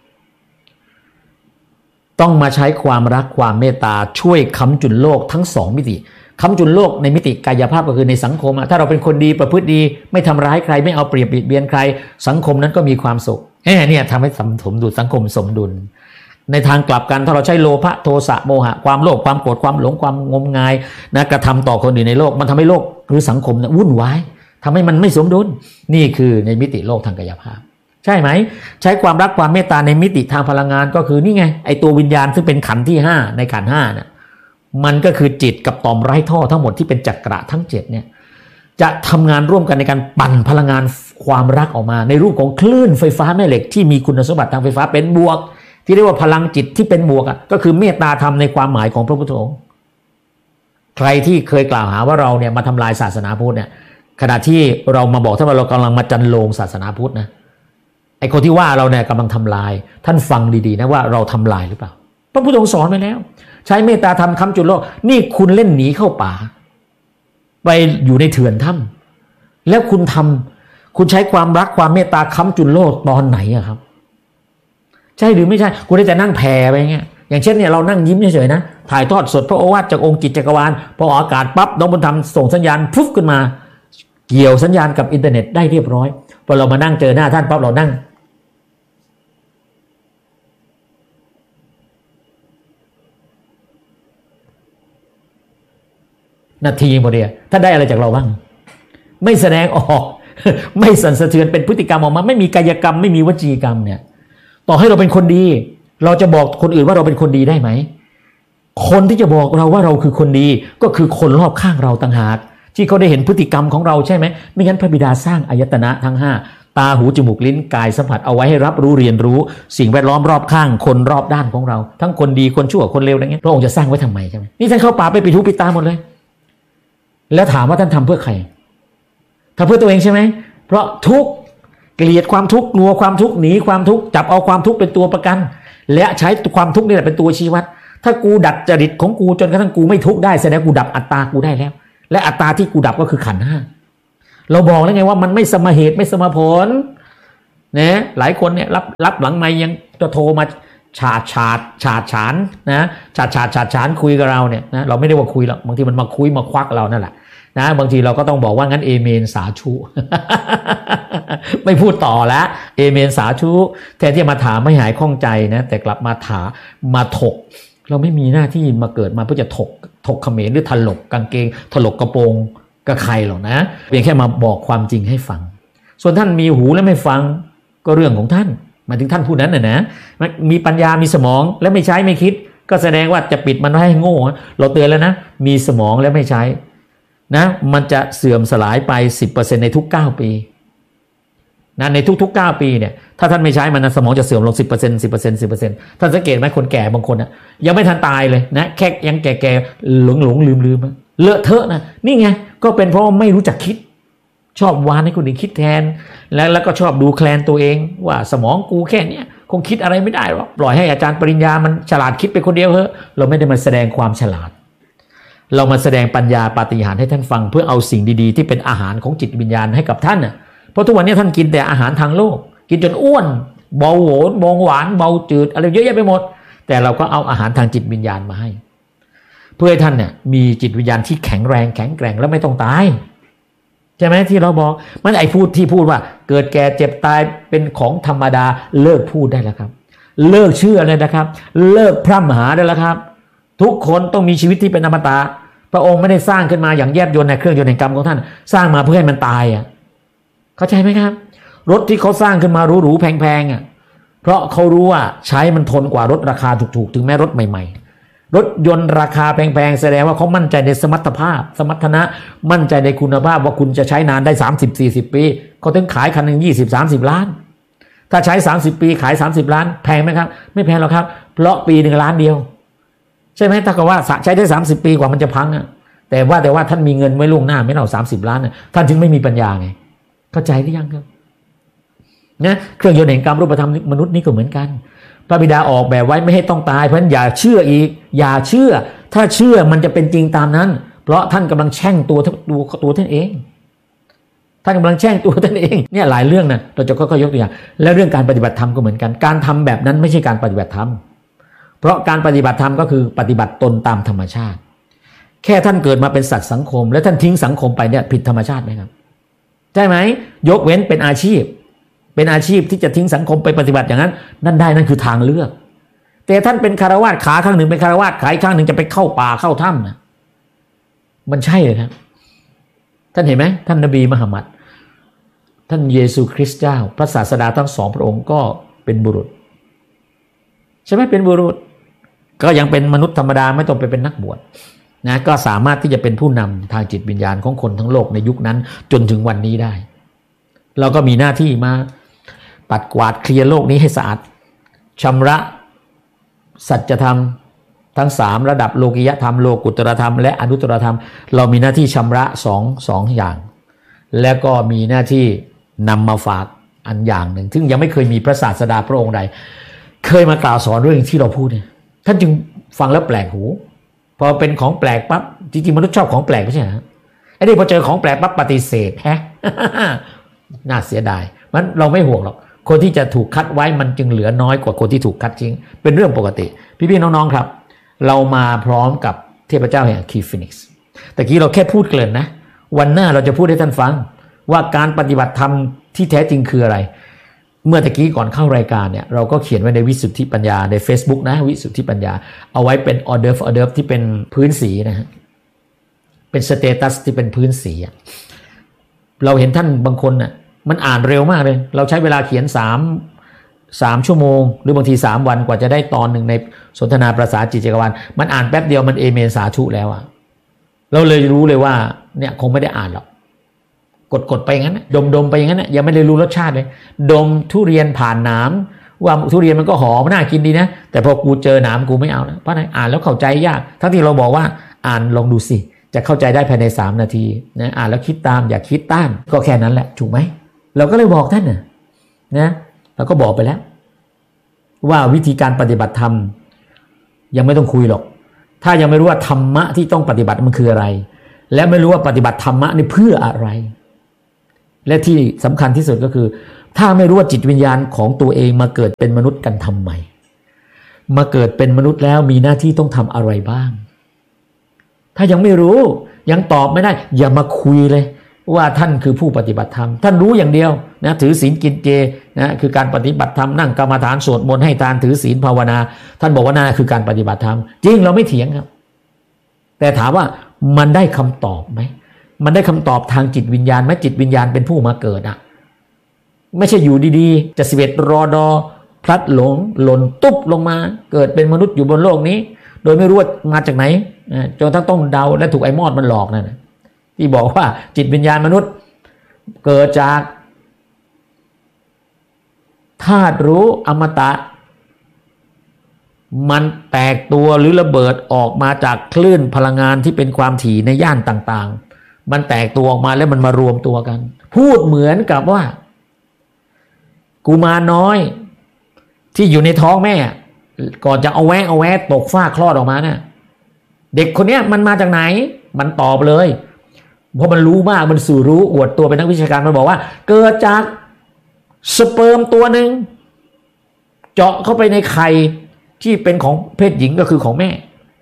ต้องมาใช้ความรักความเมตตาช่วยค้ำจุนโลกทั้งสองมิติค้ำจุนโลกในมิติกายภาพก็คือในสังคมถ้าเราเป็นคนดีประพฤติดีไม่ทำร้ายใครไม่เอาเปรียบเบียดใครสังคมนั้นก็มีความสุขแอบเนี่ยทำให้สมดุลสังคมสมดุลในทางกลับกันถ้าเราใช้โลภะโทสะโมหะความโลภความโกรธความหลงความงมงายนะกระทำต่อคนอื่นในโลกมันทำให้โลกหรือสังคมเนี่ยวุ่นวายทำให้มันไม่สมดุลนี่คือในมิติโลกทางกายภาพใช่ไหมใช้ความรักความเมตตาในมิติทางพลังงานก็คือนี่ไงไอตัววิญญาณซึ่งเป็นขันธ์ที่ห้าในขันธ์ห้าเนี่ยมันก็คือจิตกับต่อมไร้ท่อทั้งหมดที่เป็นจักระทั้งเจ็ดเนี่ยจะทำงานร่วมกันในการปั่นพลังงานความรักออกมาในรูปของคลื่นไฟฟ้าแม่เหล็กที่มีคุณสมบัติทางไฟฟ้าเป็นบวกที่เรียกว่าพลังจิตที่เป็นบวกอ่ะก็คือเมตตาธรรมในความหมายของพระพุทธองค์ใครที่เคยกล่าวหาว่าเราเนี่ยมาทำลายศาสนาพุทธเนี่ยขณะที่เรามาบอกท่านว่าเรากำลังมาจันโลงศาสนาพุทธนะไอ้คนที่ว่าเราเนี่ยกำลังทำลายท่านฟังดีๆนะว่าเราทำลายหรือเปล่าพระพุทธองค์สอนไว้แล้วใช้เมตตาธรรมค้ำจุนโลกนี่คุณเล่นหนีเข้าป่าไปอยู่ในเถื่อนถ้ำแล้วคุณทำคุณใช้ความรักความเมตตาค้ำจุนโลกตอนไหนอะครับใช่หรือไม่ใช่คุณได้แต่นั่งแผ่ไปอย่างเงี้ยอย่างเช่นเนี่ยเรานั่งยิ้มเฉยๆนะถ่ายทอดสดพระโอวาทจากองค์จิตจักรวาลพอออกอากาศปั๊บน้องบุญธรรมส่งสัญญาณพุฟขึ้นมาเกี่ยวสัญญาณกับอินเทอร์เน็ตได้เรียบร้อยพอเรามานั่งเจอหน้าท่านปั๊บเรานั่งนาทีพอดีท่านได้อะไรจากเราบ้างไม่แสดงออกไม่สั่นสะเทือนเป็นพฤติกรรมออกมาไม่มีกายกรรมไม่มีวจีกรรมเนี่ยต่อให้เราเป็นคนดีเราจะบอกคนอื่นว่าเราเป็นคนดีได้ไหมคนที่จะบอกเราว่าเราคือคนดีก็คือคนรอบข้างเราต่างหากที่เขาได้เห็นพฤติกรรมของเราใช่ไหมไม่งั้นพระบิดาสร้างอายตนะทั้งห้าตาหูจมูกลิ้นกายสัมผัสเอาไว้ให้รับรู้เรียนรู้สิ่งแวดล้อมรอบข้างคนรอบด้านของเราทั้งคนดีคนชั่วคนเลวอะไรเงี้ยพระองค์จะสร้างไว้ทำไมใช่ไหมนี่ท่านเข้าป่าไปปิดหูปิดตาหมดเลยแล้วถามว่าท่านทำเพื่อใครทำเพื่อตัวเองใช่ไหมเพราะทุกข์เกลียดความทุกข์กลัวความทุกข์หนีความทุกข์จับเอาความทุกข์เป็นตัวประกันและใช้ความทุกข์นี่แหละเป็นตัวชี้วัดถ้ากูดัดจริตของกูจนกระทั่งกูไม่ทุกข์ได้แสดงกูดับอัตตากูได้แล้วและอัตตาที่กูดับก็คือขันธ์ห้าเราบอกแล้วไงว่ามันไม่สมเหตุไม่สมผลนะหลายคนเนี่ยรับรับหลังไมค์ยังจะโทรมาฉาดฉาดฉาดฉานนะฉาดฉาดฉาดฉานคุยกับเราเนี่ยนะเราไม่ได้ว่าคุยหรอกบางทีมันมาคุยมาควักเรานั่นแหละนะบางทีเราก็ต้องบอกว่างั้นเอเมนสาธุ ไม่พูดต่อแล้วเอเมนสาธุแทนที่จะมาถามไม่หายข้องใจนะแต่กลับมาถามมาถกเราไม่มีหน้าที่มาเกิดมาเพื่อจะถกถกเขมรหรือถลกกางเกงถลกกระโปรงกับใครหรอกนะเพียงแค่มาบอกความจริงให้ฟังส่วนท่านมีหูและไม่ฟังก็เรื่องของท่านหมายถึงท่านผู้นั้นน่ะนะมีปัญญามีสมองและไม่ใช้ไม่คิดก็แสดงว่าจะปิดมันไว้ให้โง่เราเตือนแล้วนะมีสมองและไม่ใช้นะมันจะเสื่อมสลายไป สิบเปอร์เซ็นต์ ในทุกเก้าปีนะในทุกๆเก้าปีเนี่ยถ้าท่านไม่ใช้มันนะสมองจะเสื่อมลง สิบเปอร์เซ็นต์ สิบเปอร์เซ็นต์ สิบเปอร์เซ็นต์ ท่านสังเกตไหมคนแก่บางคนนะยังไม่ทันตายเลยนะแค่ยังแก่ๆหลงๆลืมๆเลอะเทอะนะนี่ไงก็เป็นเพราะไม่รู้จักคิดชอบวานให้คนอื่นคิดแทนแล้วแล้วก็ชอบดูแคลนตัวเองว่าสมองกูแค่เนี้ยคงคิดอะไรไม่ได้หรอกปล่อยให้อาจารย์ปริญญามันฉลาดคิดไปคนเดียวเถอะเราไม่ได้มาแสดงความฉลาดเรามาแสดงปัญญาปาฏิหาริย์ให้ท่านฟังเพื่อเอาสิ่งดีๆที่เป็นอาหารของจิตวิญญาณให้กับท่านน่ะเพราะทุกวันนี้ท่านกินแต่อาหารทางโลกกินจนอ้วนเบาหวานเบาหวานเบาจืดอะไรเยอะแยะไปหมดแต่เราก็เอาอาหารทางจิตวิญญาณมาให้พื่อให้ท่านเนี่ยมีจิตวิญญาณที่แข็งแรงแข็งแกร่งและไม่ต้องตายใช่ไหมที่เราบอกมันไอ้พูดที่พูดว่าเกิดแก่เจ็บตายเป็นของธรรมดาเลิกพูดได้แล้วครับเลิกเชื่อเลยนะครับเลิกพร่ำหาได้แล้วครับทุกคนต้องมีชีวิตที่เป็นอมตะพระองค์ไม่ได้สร้างขึ้นมาอย่างแยบยลในเครื่องยนต์แห่งกรรมของท่านสร้างมาเพื่อให้มันตายอ่ะเข้าใจไหมครับรถที่เขาสร้างขึ้นมาหรูๆแพงๆอ่ะเพราะเขารู้ว่าใช้มันทนกว่ารถราคาถูกๆถึงแม้รถใหม่ๆรถยนต์ราคาแพงๆแสดงว่าเขามั่นใจในสมรรถภาพสมรรถนะมั่นใจในคุณภาพว่าคุณจะใช้นานได้ สามสิบสี่สิบ ปีเขาถึงขายคันหนึ่ง ยี่สิบ สามสิบ ล้านถ้าใช้สามสิบปีขายสามสิบล้านแพงไหมครับไม่แพงหรอกครับเพราะปีหนึ่งล้านเดียวใช่ไหมถ้ากับว่าใช้ได้สามสิบปีกว่ามันจะพังอ่ะแต่ว่าแต่ว่าท่านมีเงินไว้ล่วงหน้าไม่เอาสามสิบล้านน่ะท่านจึงไม่มีปัญญาไงเข้าใจหรือยังครับนะเครื่องยนต์แห่งกรรมรูปธรรมมนุษย์นี่ก็เหมือนกันพระบิดาออกแบบไว้ไม่ให้ต้องตายเพราะฉะนั้นอย่าเชื่ออีกอย่าเชื่อถ้าเชื่อมันจะเป็นจริงตามนั้นเพราะท่านกำลังแช่งตัวตัวตัวท่านเองท่านกำลังแช่งตัวท่านเองเนี่ยหลายเรื่องนะเราจะค่อยๆยกตัวอย่างแล้วเรื่องการปฏิบัติธรรมก็เหมือนกันการทำแบบนั้นไม่ใช่การปฏิบัติธรรมเพราะการปฏิบัติธรรมก็คือปฏิบัติตนตามธรรมชาติแค่ท่านเกิดมาเป็นสัตว์สังคมแล้วท่านทิ้งสังคมไปเนี่ยผิดธรรมชาติไหมครับใช่ไหมยกเว้นเป็นอาชีพเป็นอาชีพที่จะทิ้งสังคมไปปฏิบัติอย่างนั้นนั่นได้นั่นคือทางเลือกแต่ท่านเป็นคฤหัสถ์ขาข้างหนึ่งเป็นคฤหัสถ์ขาอีกข้างหนึ่งจะไปเข้าป่าเข้าถ้ำนะมันใช่เลยครับท่านเห็นไหมท่านนบีมุฮัมมัดท่านเยซูคริสต์เจ้าพระศาสดาทั้งสองพระองค์ก็เป็นบุรุษใช่ไหมเป็นบุรุษก็ยังเป็นมนุษย์ธรรมดาไม่ต้องไปเป็นนักบวชนะก็สามารถที่จะเป็นผู้นำทางจิตวิญญาณของคนทั้งโลกในยุคนั้นจนถึงวันนี้ได้เราก็มีหน้าที่มาปัดกวาดเคลียร์โลกนี้ให้สะอาดชำระสัจธรรมทั้งสามระดับโลกิยธรรมโลกุตตรธรรมและอนุตตรธรรมเรามีหน้าที่ชำระสองสองอย่างแล้วก็มีหน้าที่นำมาฝากอันอย่างหนึ่งซึ่งยังไม่เคยมีพระศาสดาพระองค์ใดเคยมากล่าวสอนเรื่องที่เราพูดเนี่ยท่านจึงฟังแล้วแปลกหูพอเป็นของแปลกปั๊บจริงๆมนุษย์ชอบของแปลกไม่ใช่เหรอไอ้นี่พอเจอของแปลกปั๊บปฏิเสธแฮะ น่าเสียดายมันเราไม่ห่วงหรอกคนที่จะถูกคัดไว้มันจึงเหลือน้อยกว่าคนที่ถูกคัดทิ้งเป็นเรื่องปกติพี่ๆน้องๆครับเรามาพร้อมกับเทพเจ้าแห่งคีฟินิกซ์แต่กี้เราแค่พูดเกริ่นนะวันหน้าเราจะพูดให้ท่านฟังว่าการปฏิบัติธรรมที่แท้จริงคืออะไรเมื่อตะกี้ก่อนเข้ารายการเนี่ยเราก็เขียนไว้ในวิสุทธิปัญญาใน Facebook นะวิสุทธิปัญญาเอาไว้เป็นออเดิร์ฟออเดิร์ฟที่เป็นพื้นสีนะฮะเป็นสเตตัสที่เป็นพื้นสีเราเห็นท่านบางคนน่ะมันอ่านเร็วมากเลยเราใช้เวลาเขียนสามสามชั่วโมงหรือบางทีสามวันกว่าจะได้ตอนหนึ่งในสนทนาประสาจิตจักรวาลมันอ่านแป๊บเดียวมันเอเมนสาธุแล้วอ่ะเราเลยรู้เลยว่าเนี่ยคงไม่ได้อ่านหรอกกดๆไปอย่างนั้นดมดมไปอย่างนั้นยังไม่ได้รู้รสชาติเลยดมทุเรียนผ่านหนามว่าทุเรียนมันก็หอมน่ากินดีนะแต่พอกูเจอหนามกูไม่เอานะเพราะอะไรอ่านแล้วเข้าใจยากทั้งที่เราบอกว่าอ่านลองดูสิจะเข้าใจได้ภายในสามนาทีนะอ่านแล้วคิดตามอย่าคิดต้านก็แค่นั้นแหละถูกไหมเราก็เลยบอกท่านนะนะเราก็บอกไปแล้วว่าวิธีการปฏิบัติธรรมยังไม่ต้องคุยหรอกถ้ายังไม่รู้ว่าธรรมะที่ต้องปฏิบัติมันคืออะไรและไม่รู้ว่าปฏิบัติธรรมะนี่เพื่ออะไรและที่สำคัญที่สุดก็คือถ้าไม่รู้ว่าจิตวิญญาณของตัวเองมาเกิดเป็นมนุษย์กันทำไมมาเกิดเป็นมนุษย์แล้วมีหน้าที่ต้องทำอะไรบ้างถ้ายังไม่รู้ยังตอบไม่ได้อย่ามาคุยเลยว่าท่านคือผู้ปฏิบัติธรรมท่านรู้อย่างเดียวนะถือศีลกินเจนะคือการปฏิบัติธรรมนั่งกรรมฐานสวดมนต์ให้ทานถือศีลภาวนาท่านบอกว่านั่นคือการปฏิบัติธรรมจริงเราไม่เถียงครับแต่ถามว่ามันได้คำตอบไหมมันได้คำตอบทางจิตวิญญาณไหมจิตวิญญาณเป็นผู้มาเกิดอ่ะไม่ใช่อยู่ดีๆจะสิบเอ็ดรอดอพลัดหลงหล่นตุ๊บลงมาเกิดเป็นมนุษย์อยู่บนโลกนี้โดยไม่รู้ว่ามาจากไหนจนทั้งต้องเดาและถูกไอ้มอดมันหลอกนั่นนะที่บอกว่าจิตวิญญาณมนุษย์เกิดจากธาตุรู้อมตะมันแตกตัวหรือระเบิดออกมาจากคลื่นพลังงานที่เป็นความถี่ในย่านต่างๆมันแตกตัวออกมาแล้วมันมารวมตัวกันพูดเหมือนกับว่ากุมารน้อยที่อยู่ในท้องแม่ก่อนจะเอาแวะเอาแวะตกฟ้าคลอดออกมาเนี่ยเด็กคนเนี้ยมันมาจากไหนมันตอบเลยเพราะมันรู้มากมันสู่รู้อวดตัวเป็นนักวิชาการมันบอกว่าเกิดจากสเปิร์มตัวหนึ่งเจาะเข้าไปในไข่ที่เป็นของเพศหญิงก็คือของแม่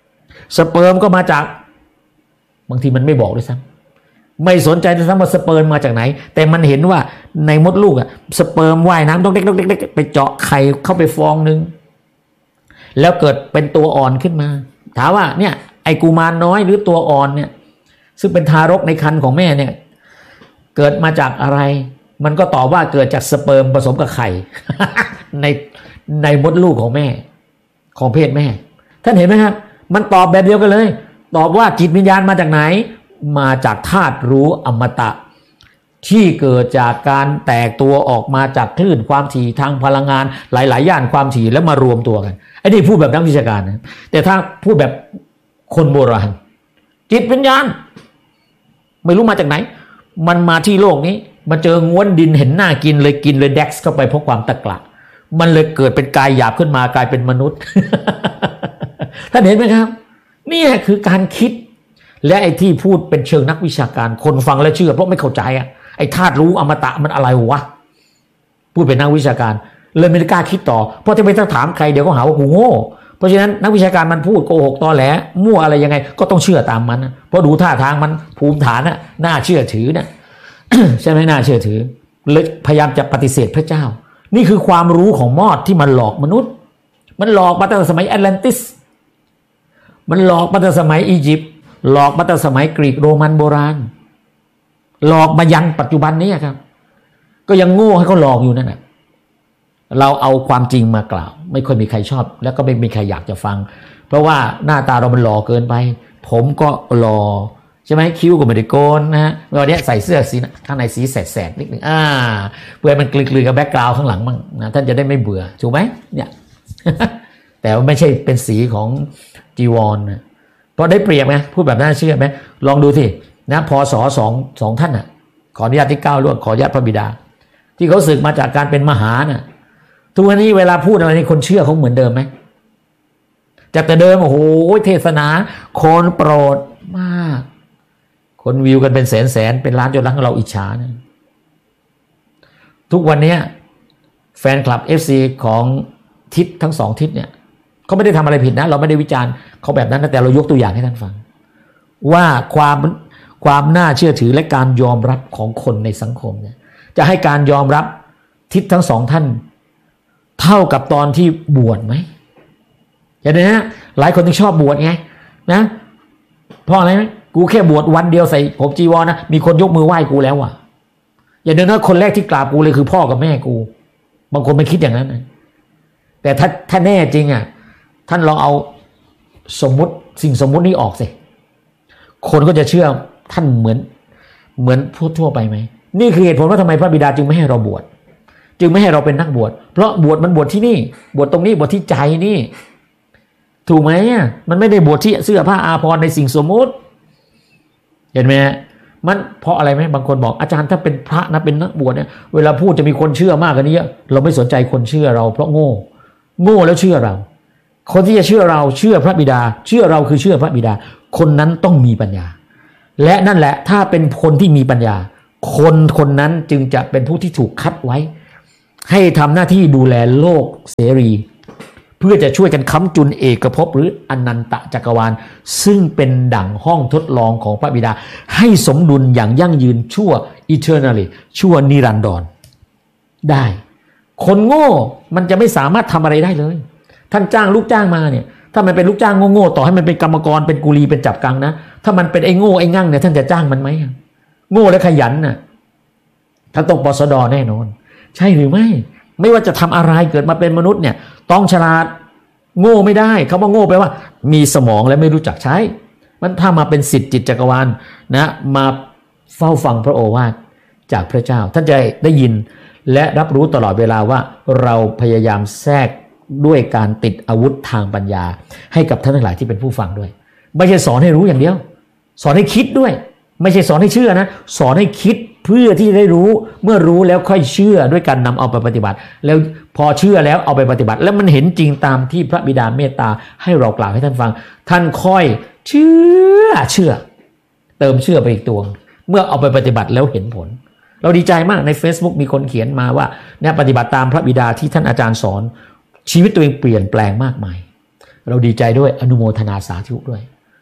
สเปิร์มก็มาจากบางทีมันไม่บอกด้วยซ้ำไม่สนใจด้วยซ้ำว่าสเปิร์มมาจากไหนแต่มันเห็นว่าในมดลูกอะสเปิร์มว่ายน้ำต้องเล็กๆๆไปเจาะไข่เข้าไปฟองนึงแล้วเกิดเป็นตัวอ่อนขึ้นมาถามว่าเนี่ยไอ้กุมารน้อยหรือตัวอ่อนเนี่ยซึ่งเป็นทารกในครรภ์ของแม่เนี่ยเกิดมาจากอะไรมันก็ตอบว่าเกิดจากสเปิร์มผสมกับไข่ ในในมดลูกของแม่ของเพศแม่ท่านเห็นไหมครับมันตอบแบบเดียวกันเลยตอบว่าจิตวิญญาณมาจากไหนมาจากธาตุรู้อมตะที่เกิดจากการแตกตัวออกมาจากคลื่นความถี่ทางพลังงานหลายๆย่านความถี่แล้วมารวมตัวกันไอ้นี่พูดแบบนักวิชาการนะแต่ถ้าพูดแบบคนโบราณจิตวิญญาณไม่รู้มาจากไหนมันมาที่โลกนี้มาเจอง้วนดินเห็นหน้ากินเลยกินเลยแดกซ์เข้าไปเพราะความตะกละมันเลยเกิดเป็นกายหยาบขึ้นมากลายเป็นมนุษย์ ท่านเห็นไหมครับนี่คือการคิดและไอ้ที่พูดเป็นเชิงนักวิชาการคนฟังแล้วเชื่อเพราะไม่เข้าใจอ่ะไอ้ธาตุรู้อมตะมันอะไรวะพูดเป็นนักวิชาการเลยไม่กล้าคิดต่อเพราะจะไปถามใครเดี๋ยวก็หาว่ากูโง่เพราะฉะนั้นนักวิชาการมันพูดโกหกตอแหลมั่วอะไรยังไงก็ต้องเชื่อตามมันนะเพราะดูท่าทางมันภูมิฐานน่ะน่าเชื่อถือนะ ใช่ไหมน่าเชื่อถือเลยพยายามจะปฏิเสธพระเจ้านี่คือความรู้ของมอดที่มันหลอกมนุษย์มันหลอกมาตั้งแต่สมัยแอตแลนติสมันหลอกมาตั้งแต่สมัยอียิปต์หลอกมาตั้งแต่สมัยกรีกโรมันโบราณหลอกมายันปัจจุบันนี้ครับก็ยังโง่ให้เขาหลอกอยู่นั่นแหละเราเอาความจริงมากล่าวไม่ค่อยมีใครชอบแล้วก็ไม่มีใครอยากจะฟังเพราะว่าหน้าตาเรามันหล่อเกินไปผมก็หล่อใช่ไหมคิ้วก็ไม่ได้โกนนะฮะวันนี้ใส่เสื้อสีข้างในสีแสดๆนิดนึงอ่าเพื่อมันกลืนๆกับแบ็คกราวด์ข้างหลังมั่งนะท่านจะได้ไม่เบื่อถูกไหมเนี่ย แต่ว่าไม่ใช่เป็นสีของจีวรนะเพราะได้เปรียบไหมพูดแบบน่าเชื่อไหมลองดูสินะพศสองสองท่านน่ะขออนุญาตที่เก้าล่วงขออนุญาตพระบิดาที่เขาศึกมาจากการเป็นมหาน่ะทุกวันนี้เวลาพูดอะไรนี่คนเชื่อเขาเหมือนเดิมไหมจากแต่เดิมโอ้โหเทศนาคนโปรดมากคนวิวกันเป็นแสนแสนเป็นล้านจนล้านเราอิจฉานะทุกวันนี้แฟนคลับ เอฟ ซี ของทิศทั้งสองทิศเนี่ยเขาไม่ได้ทำอะไรผิดนะเราไม่ได้วิจารณ์เขาแบบนั้นนะแต่เรายกตัวอย่างให้ท่านฟังว่าความความน่าเชื่อถือและการยอมรับของคนในสังคมเนี่ยจะให้การยอมรับทิศทั้งสองท่านเท่ากับตอนที่บวชไหมอย่างนี้นะหลายคนที่ชอบบวชไงนะเพราะอะไรไหมกูแค่บวชวันเดียวใส่ผมจีวรนะมีคนยกมือไหว้กูแล้วอ่ะอย่างนี้นะคนแรกที่กราบกูเลยคือพ่อกับแม่กูบางคนไม่คิดอย่างนั้นนะแต่ถ้าถ้าแน่จริงอ่ะท่านลองเอาสมมุติสิ่งสมมุตินี้ออกสิคนก็จะเชื่อท่านเหมือนเหมือนทั่วไปไหมนี่คือเหตุผลว่าทำไมพระบิดาจึงไม่ให้เราบวชจึงไม่ให้เราเป็นนักบวชเพราะบวชมันบวชที่นี่บวชตรงนี้บวชที่ใจนี่ถูกไหมมันไม่ได้บวชที่เสื้อผ้าอาภรณ์ในสิ่งสมมุติเห็นไหมมันเพราะอะไรไหมบางคนบอกอาจารย์ถ้าเป็นพระนะเป็นนักบวชเนี่ยเวลาพูดจะมีคนเชื่อมากกว่านี้เราไม่สนใจคนเชื่อเราเพราะโง่โง่แล้วเชื่อเราคนที่จะเชื่อเราเชื่อพระบิดาเชื่อเราคือเชื่อพระบิดาคนนั้นต้องมีปัญญาและนั่นแหละถ้าเป็นคนที่มีปัญญาคนคนนั้นจึงจะเป็นผู้ที่ถูกคัดไว้ให้ทำหน้าที่ดูแลโลกเสรีเพื่อจะช่วยกันค้ำจุนเอกภพหรืออนันตจักรวาลซึ่งเป็นดั่งห้องทดลองของพระบิดาให้สมดุลอย่างยั่งยืนชั่ว eternally ชั่วนิรันดรได้คนโง่มันจะไม่สามารถทำอะไรได้เลยท่านจ้างลูกจ้างมาเนี่ยถ้ามันเป็นลูกจ้างโง่ๆต่อให้มันเป็นกรรมกรเป็นกุลีเป็นจับกังนะถ้ามันเป็นไอ้โง่ไอ้งั่งเนี่ยท่านจะจ้างมันไหมโง่และขยันน่ะท่านต้องปสดแน่นอนใช่หรือไม่ไม่ว่าจะทำอะไรเกิดมาเป็นมนุษย์เนี่ยต้องฉลาดโง่ไม่ได้คำว่าโง่แปลว่ามีสมองและไม่รู้จักใช้มันถ้ามาเป็นสิทธิ์จิตจักรวาลนะมาเฝ้าฟังพระโอวาทจากพระเจ้าท่านจะได้ยินและรับรู้ตลอดเวลาว่าเราพยายามแทรกด้วยการติดอาวุธทางปัญญาให้กับท่านทั้งหลายที่เป็นผู้ฟังด้วยไม่ใช่สอนให้รู้อย่างเดียวสอนให้คิดด้วยไม่ใช่สอนให้เชื่อนะสอนให้คิดเพื่อที่ได้รู้เมื่อรู้แล้วค่อยเชื่อด้วยการนำเอาไปปฏิบัติแล้วพอเชื่อแล้วเอาไปปฏิบัติแล้วมันเห็นจริงตามที่พระบิดาเมตตาให้เรากล่าวให้ท่านฟังท่านค่อยเชื่อเชื่อเติมเชื่อไปอีกตัวเมื่อเอาไปปฏิบัติแล้วเห็นผลเราดีใจมากใน Facebook มีคนเขียนมาว่าเนี่ยปฏิบัติตามพระบิดาที่ท่านอาจารย์สอนชีวิตตัวเองเปลี่ยนแปลงมากมายเราดีใจด้วยอนุโมทนาสาธุด้วย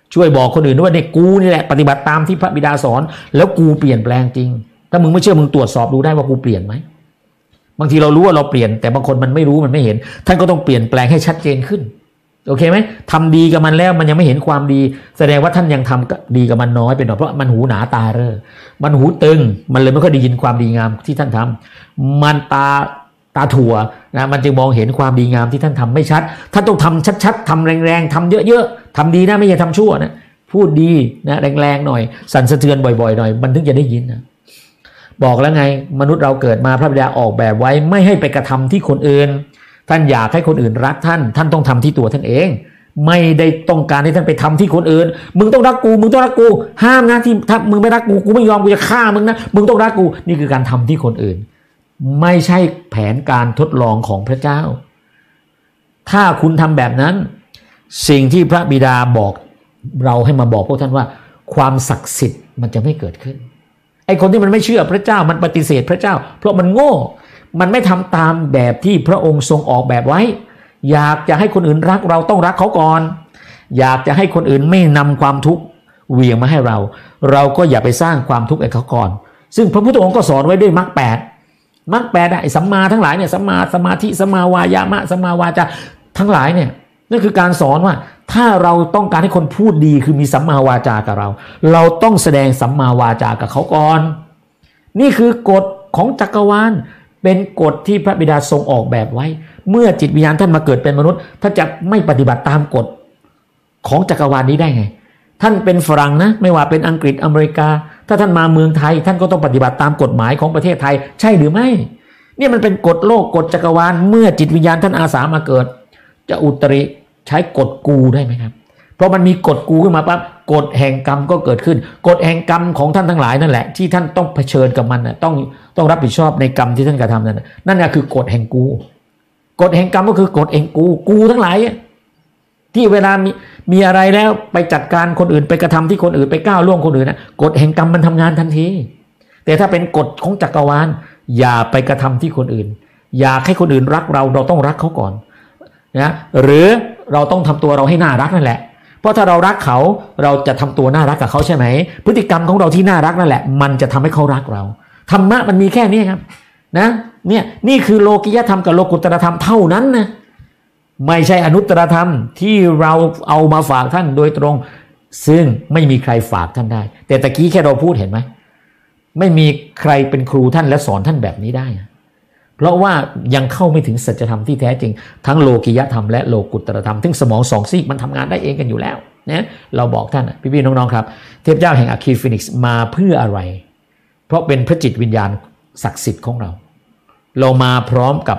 ช่วยบอกคนอื่นว่าเนี่ยกูนี่แหละปฏิบัติตามที่พระบิดาสอนแล้วกูเปลี่ยนแปลงจริงถ้ามึงไม่เชื่อมึงตรวจสอบดูได้ว่ากูเปลี่ยนไหมบางทีเรารู้ว่าเราเปลี่ยนแต่บางคนมันไม่รู้มันไม่เห็นท่านก็ต้องเปลี่ยนแปลงให้ชัดเจนขึ้นโอเคไหมทำดีกับมันแล้วมันยังไม่เห็นความดีแสดงว่าท่านยังทำดีกับมันน้อยไปหน่อยเพราะมันหูหนาตาเร่อมันหูตึงมันเลยไม่ค่อยได้ยินความดีงามที่ท่านทำมันตาตาถั่วนะมันจึงมองเห็นความดีงามที่ท่านทำไม่ชัดท่านต้องทำชัดๆทำแรงๆทำเยอะๆทำดีนะไม่ใช่ทำชั่วนะพูดดีนะแรงๆหน่อยสั่นสะเทือนบ่อยๆหน่อยมันถึงจะได้ยินนะบอกแล้วไงมนุษย์เราเกิดมาพระบิดาออกแบบไว้ไม่ให้ไปกระทำที่คนอื่นท่านอยากให้คนอื่นรักท่านท่านต้องทำที่ตัวท่านเองไม่ได้ต้องการให้ท่านไปทำที่คนอื่นมึงต้องรักกูมึงต้องรักกูห้ามนะที่ถ้ามึงไม่รักกูกูไม่ยอมกูจะฆ่ามึงนะมึงต้องรักกูนี่คือการทำที่คนอื่นไม่ใช่แผนการทดลองของพระเจ้าถ้าคุณทำแบบนั้นสิ่งที่พระบิดาบอกเราให้มาบอกพวกท่านว่าความศักดิ์สิทธิ์มันจะไม่เกิดขึ้นไอ้คนที่มันไม่เชื่อพระเจ้ามันปฏิเสธพระเจ้าเพราะมันโง่มันไม่ทำตามแบบที่พระองค์ทรงออกแบบไว้อยากจะให้คนอื่นรักเราต้องรักเขาก่อนอยากจะให้คนอื่นไม่นำความทุกข์เหวี่ยงมาให้เราเราก็อย่าไปสร้างความทุกข์ให้เขาก่อนซึ่งพระพุทธองค์ก็สอนไว้ด้วยมรรคแปดมรรคแปดไอ้สัมมาทั้งหลายเนี่ยสัมมาสมาธิสัมมาวายามะสัมมาวาจาทั้งหลายเนี่ยนั่นคือการสอนว่าถ้าเราต้องการให้คนพูดดีคือมีสัมมาวาจากับเราเราต้องแสดงสัมมาวาจากับเขาก่อนนี่คือกฎของจักรวาลเป็นกฎที่พระบิดาทรงออกแบบไว้เมื่อจิตวิญญาณท่านมาเกิดเป็นมนุษย์ท่านจะไม่ปฏิบัติตามกฎของจักรวาลนี้ได้ไงท่านเป็นฝรั่งนะไม่ว่าเป็นอังกฤษอเมริกาถ้าท่านมาเมืองไทยท่านก็ต้องปฏิบัติตามกฎหมายของประเทศไทยใช่หรือไม่เนี่ยมันเป็นกฎโลกกฎจักรวาลเมื่อจิตวิญญาณท่านอาสามาเกิดจะอุตริใช้กฎกูได้ไหมครับเพราะมันมีกฎกูขึ้นมาปั๊บกฎแห่งกรรมก็เกิดขึ้นกฎแห่งกรรมของท่านทั้งหลายนั่นแหละที่ท่านต้องเผชิญกับมันนะต้องต้องรับผิดชอบในกรรมที่ท่านกระทำนั่นนั่นคือกฎแห่งกูกฎแห่งกรรมก็คือกฎแห่งกูกูทั้งหลายที่เวลามีมีอะไรแล้วไปจัดการคนอื่นไปกระทำที่คนอื่นไปก้าวล่วงคนอื่นนะกฎแห่งกรรมมันทำงานทันทีแต่ถ้าเป็นกฎของจักรวาลอย่าไปกระทำที่คนอื่นอยากให้คนอื่นรักเราเราต้องรักเขาก่อนนะหรือเราต้องทำตัวเราให้น่ารักนั่นแหละเพราะถ้าเรารักเขาเราจะทำตัวน่ารักกับเขาใช่ไหมพฤติกรรมของเราที่น่ารักนั่นแหละมันจะทำให้เขารักเราธรรมะมันมีแค่นี้ครับนะเนี่ยนี่คือโลกิยธรรมกับโลกุตตรธรรมเท่านั้นนะไม่ใช่อนุตตรธรรมที่เราเอามาฝากท่านโดยตรงซึ่งไม่มีใครฝากท่านได้แต่ตะกี้แค่เราพูดเห็นไหมไม่มีใครเป็นครูท่านและสอนท่านแบบนี้ได้เพราะว่ายังเข้าไม่ถึงสัจธรรมที่แท้จริงทั้งโลกิยธรรมและโลกุตตรธรรมซึ่งสมองสองซีกมันทำงานได้เองกันอยู่แล้วนะเราบอกท่านพี่ๆน้องๆครับเทพเจ้าแห่งอะคีฟีนิกซ์มาเพื่ออะไรเพราะเป็นพระจิตวิญญาณศักดิ์สิทธิ์ของเราเรามาพร้อมกับ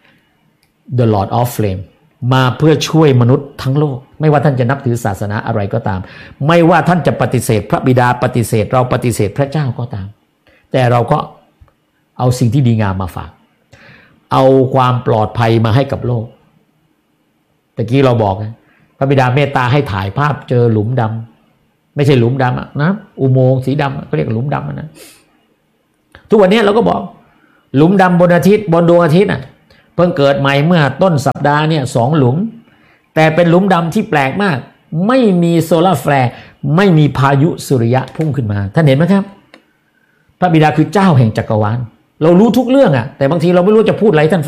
The Lord of Flame มาเพื่อช่วยมนุษย์ทั้งโลกไม่ว่าท่านจะนับถือศาสนาอะไรก็ตามไม่ว่าท่านจะปฏิเสธพระบิดาปฏิเสธเราปฏิเสธพระเจ้าก็ตามแต่เราก็เอาสิ่งที่ดีงามมาฝากเอาความปลอดภัยมาให้กับโลกตะกี้เราบอกนะพระบิดาเมตตาให้ถ่ายภาพเจอหลุมดำไม่ใช่หลุมดำอะนะอุโมงค์สีดำเขาเรียกหลุมดำนะทุกวันนี้เราก็บอกหลุมดำบนอาทิตย์บนดวงอาทิตย์น่ะเพิ่งเกิดใหม่เมื่อต้นสัปดาห์เนี่ยสองหลุมแต่เป็นหลุมดำที่แปลกมากไม่มีโซลาร์แฟร์ไม่มีพายุสุริยะพุ่งขึ้นมาท่านเห็นไหมครับพระบิดาคือเจ้าแห่งจักรวาลเรารู้ทุกเรื่องอ่ะแต่บางทีเราไม่รู้จะพูดอะไรท่าน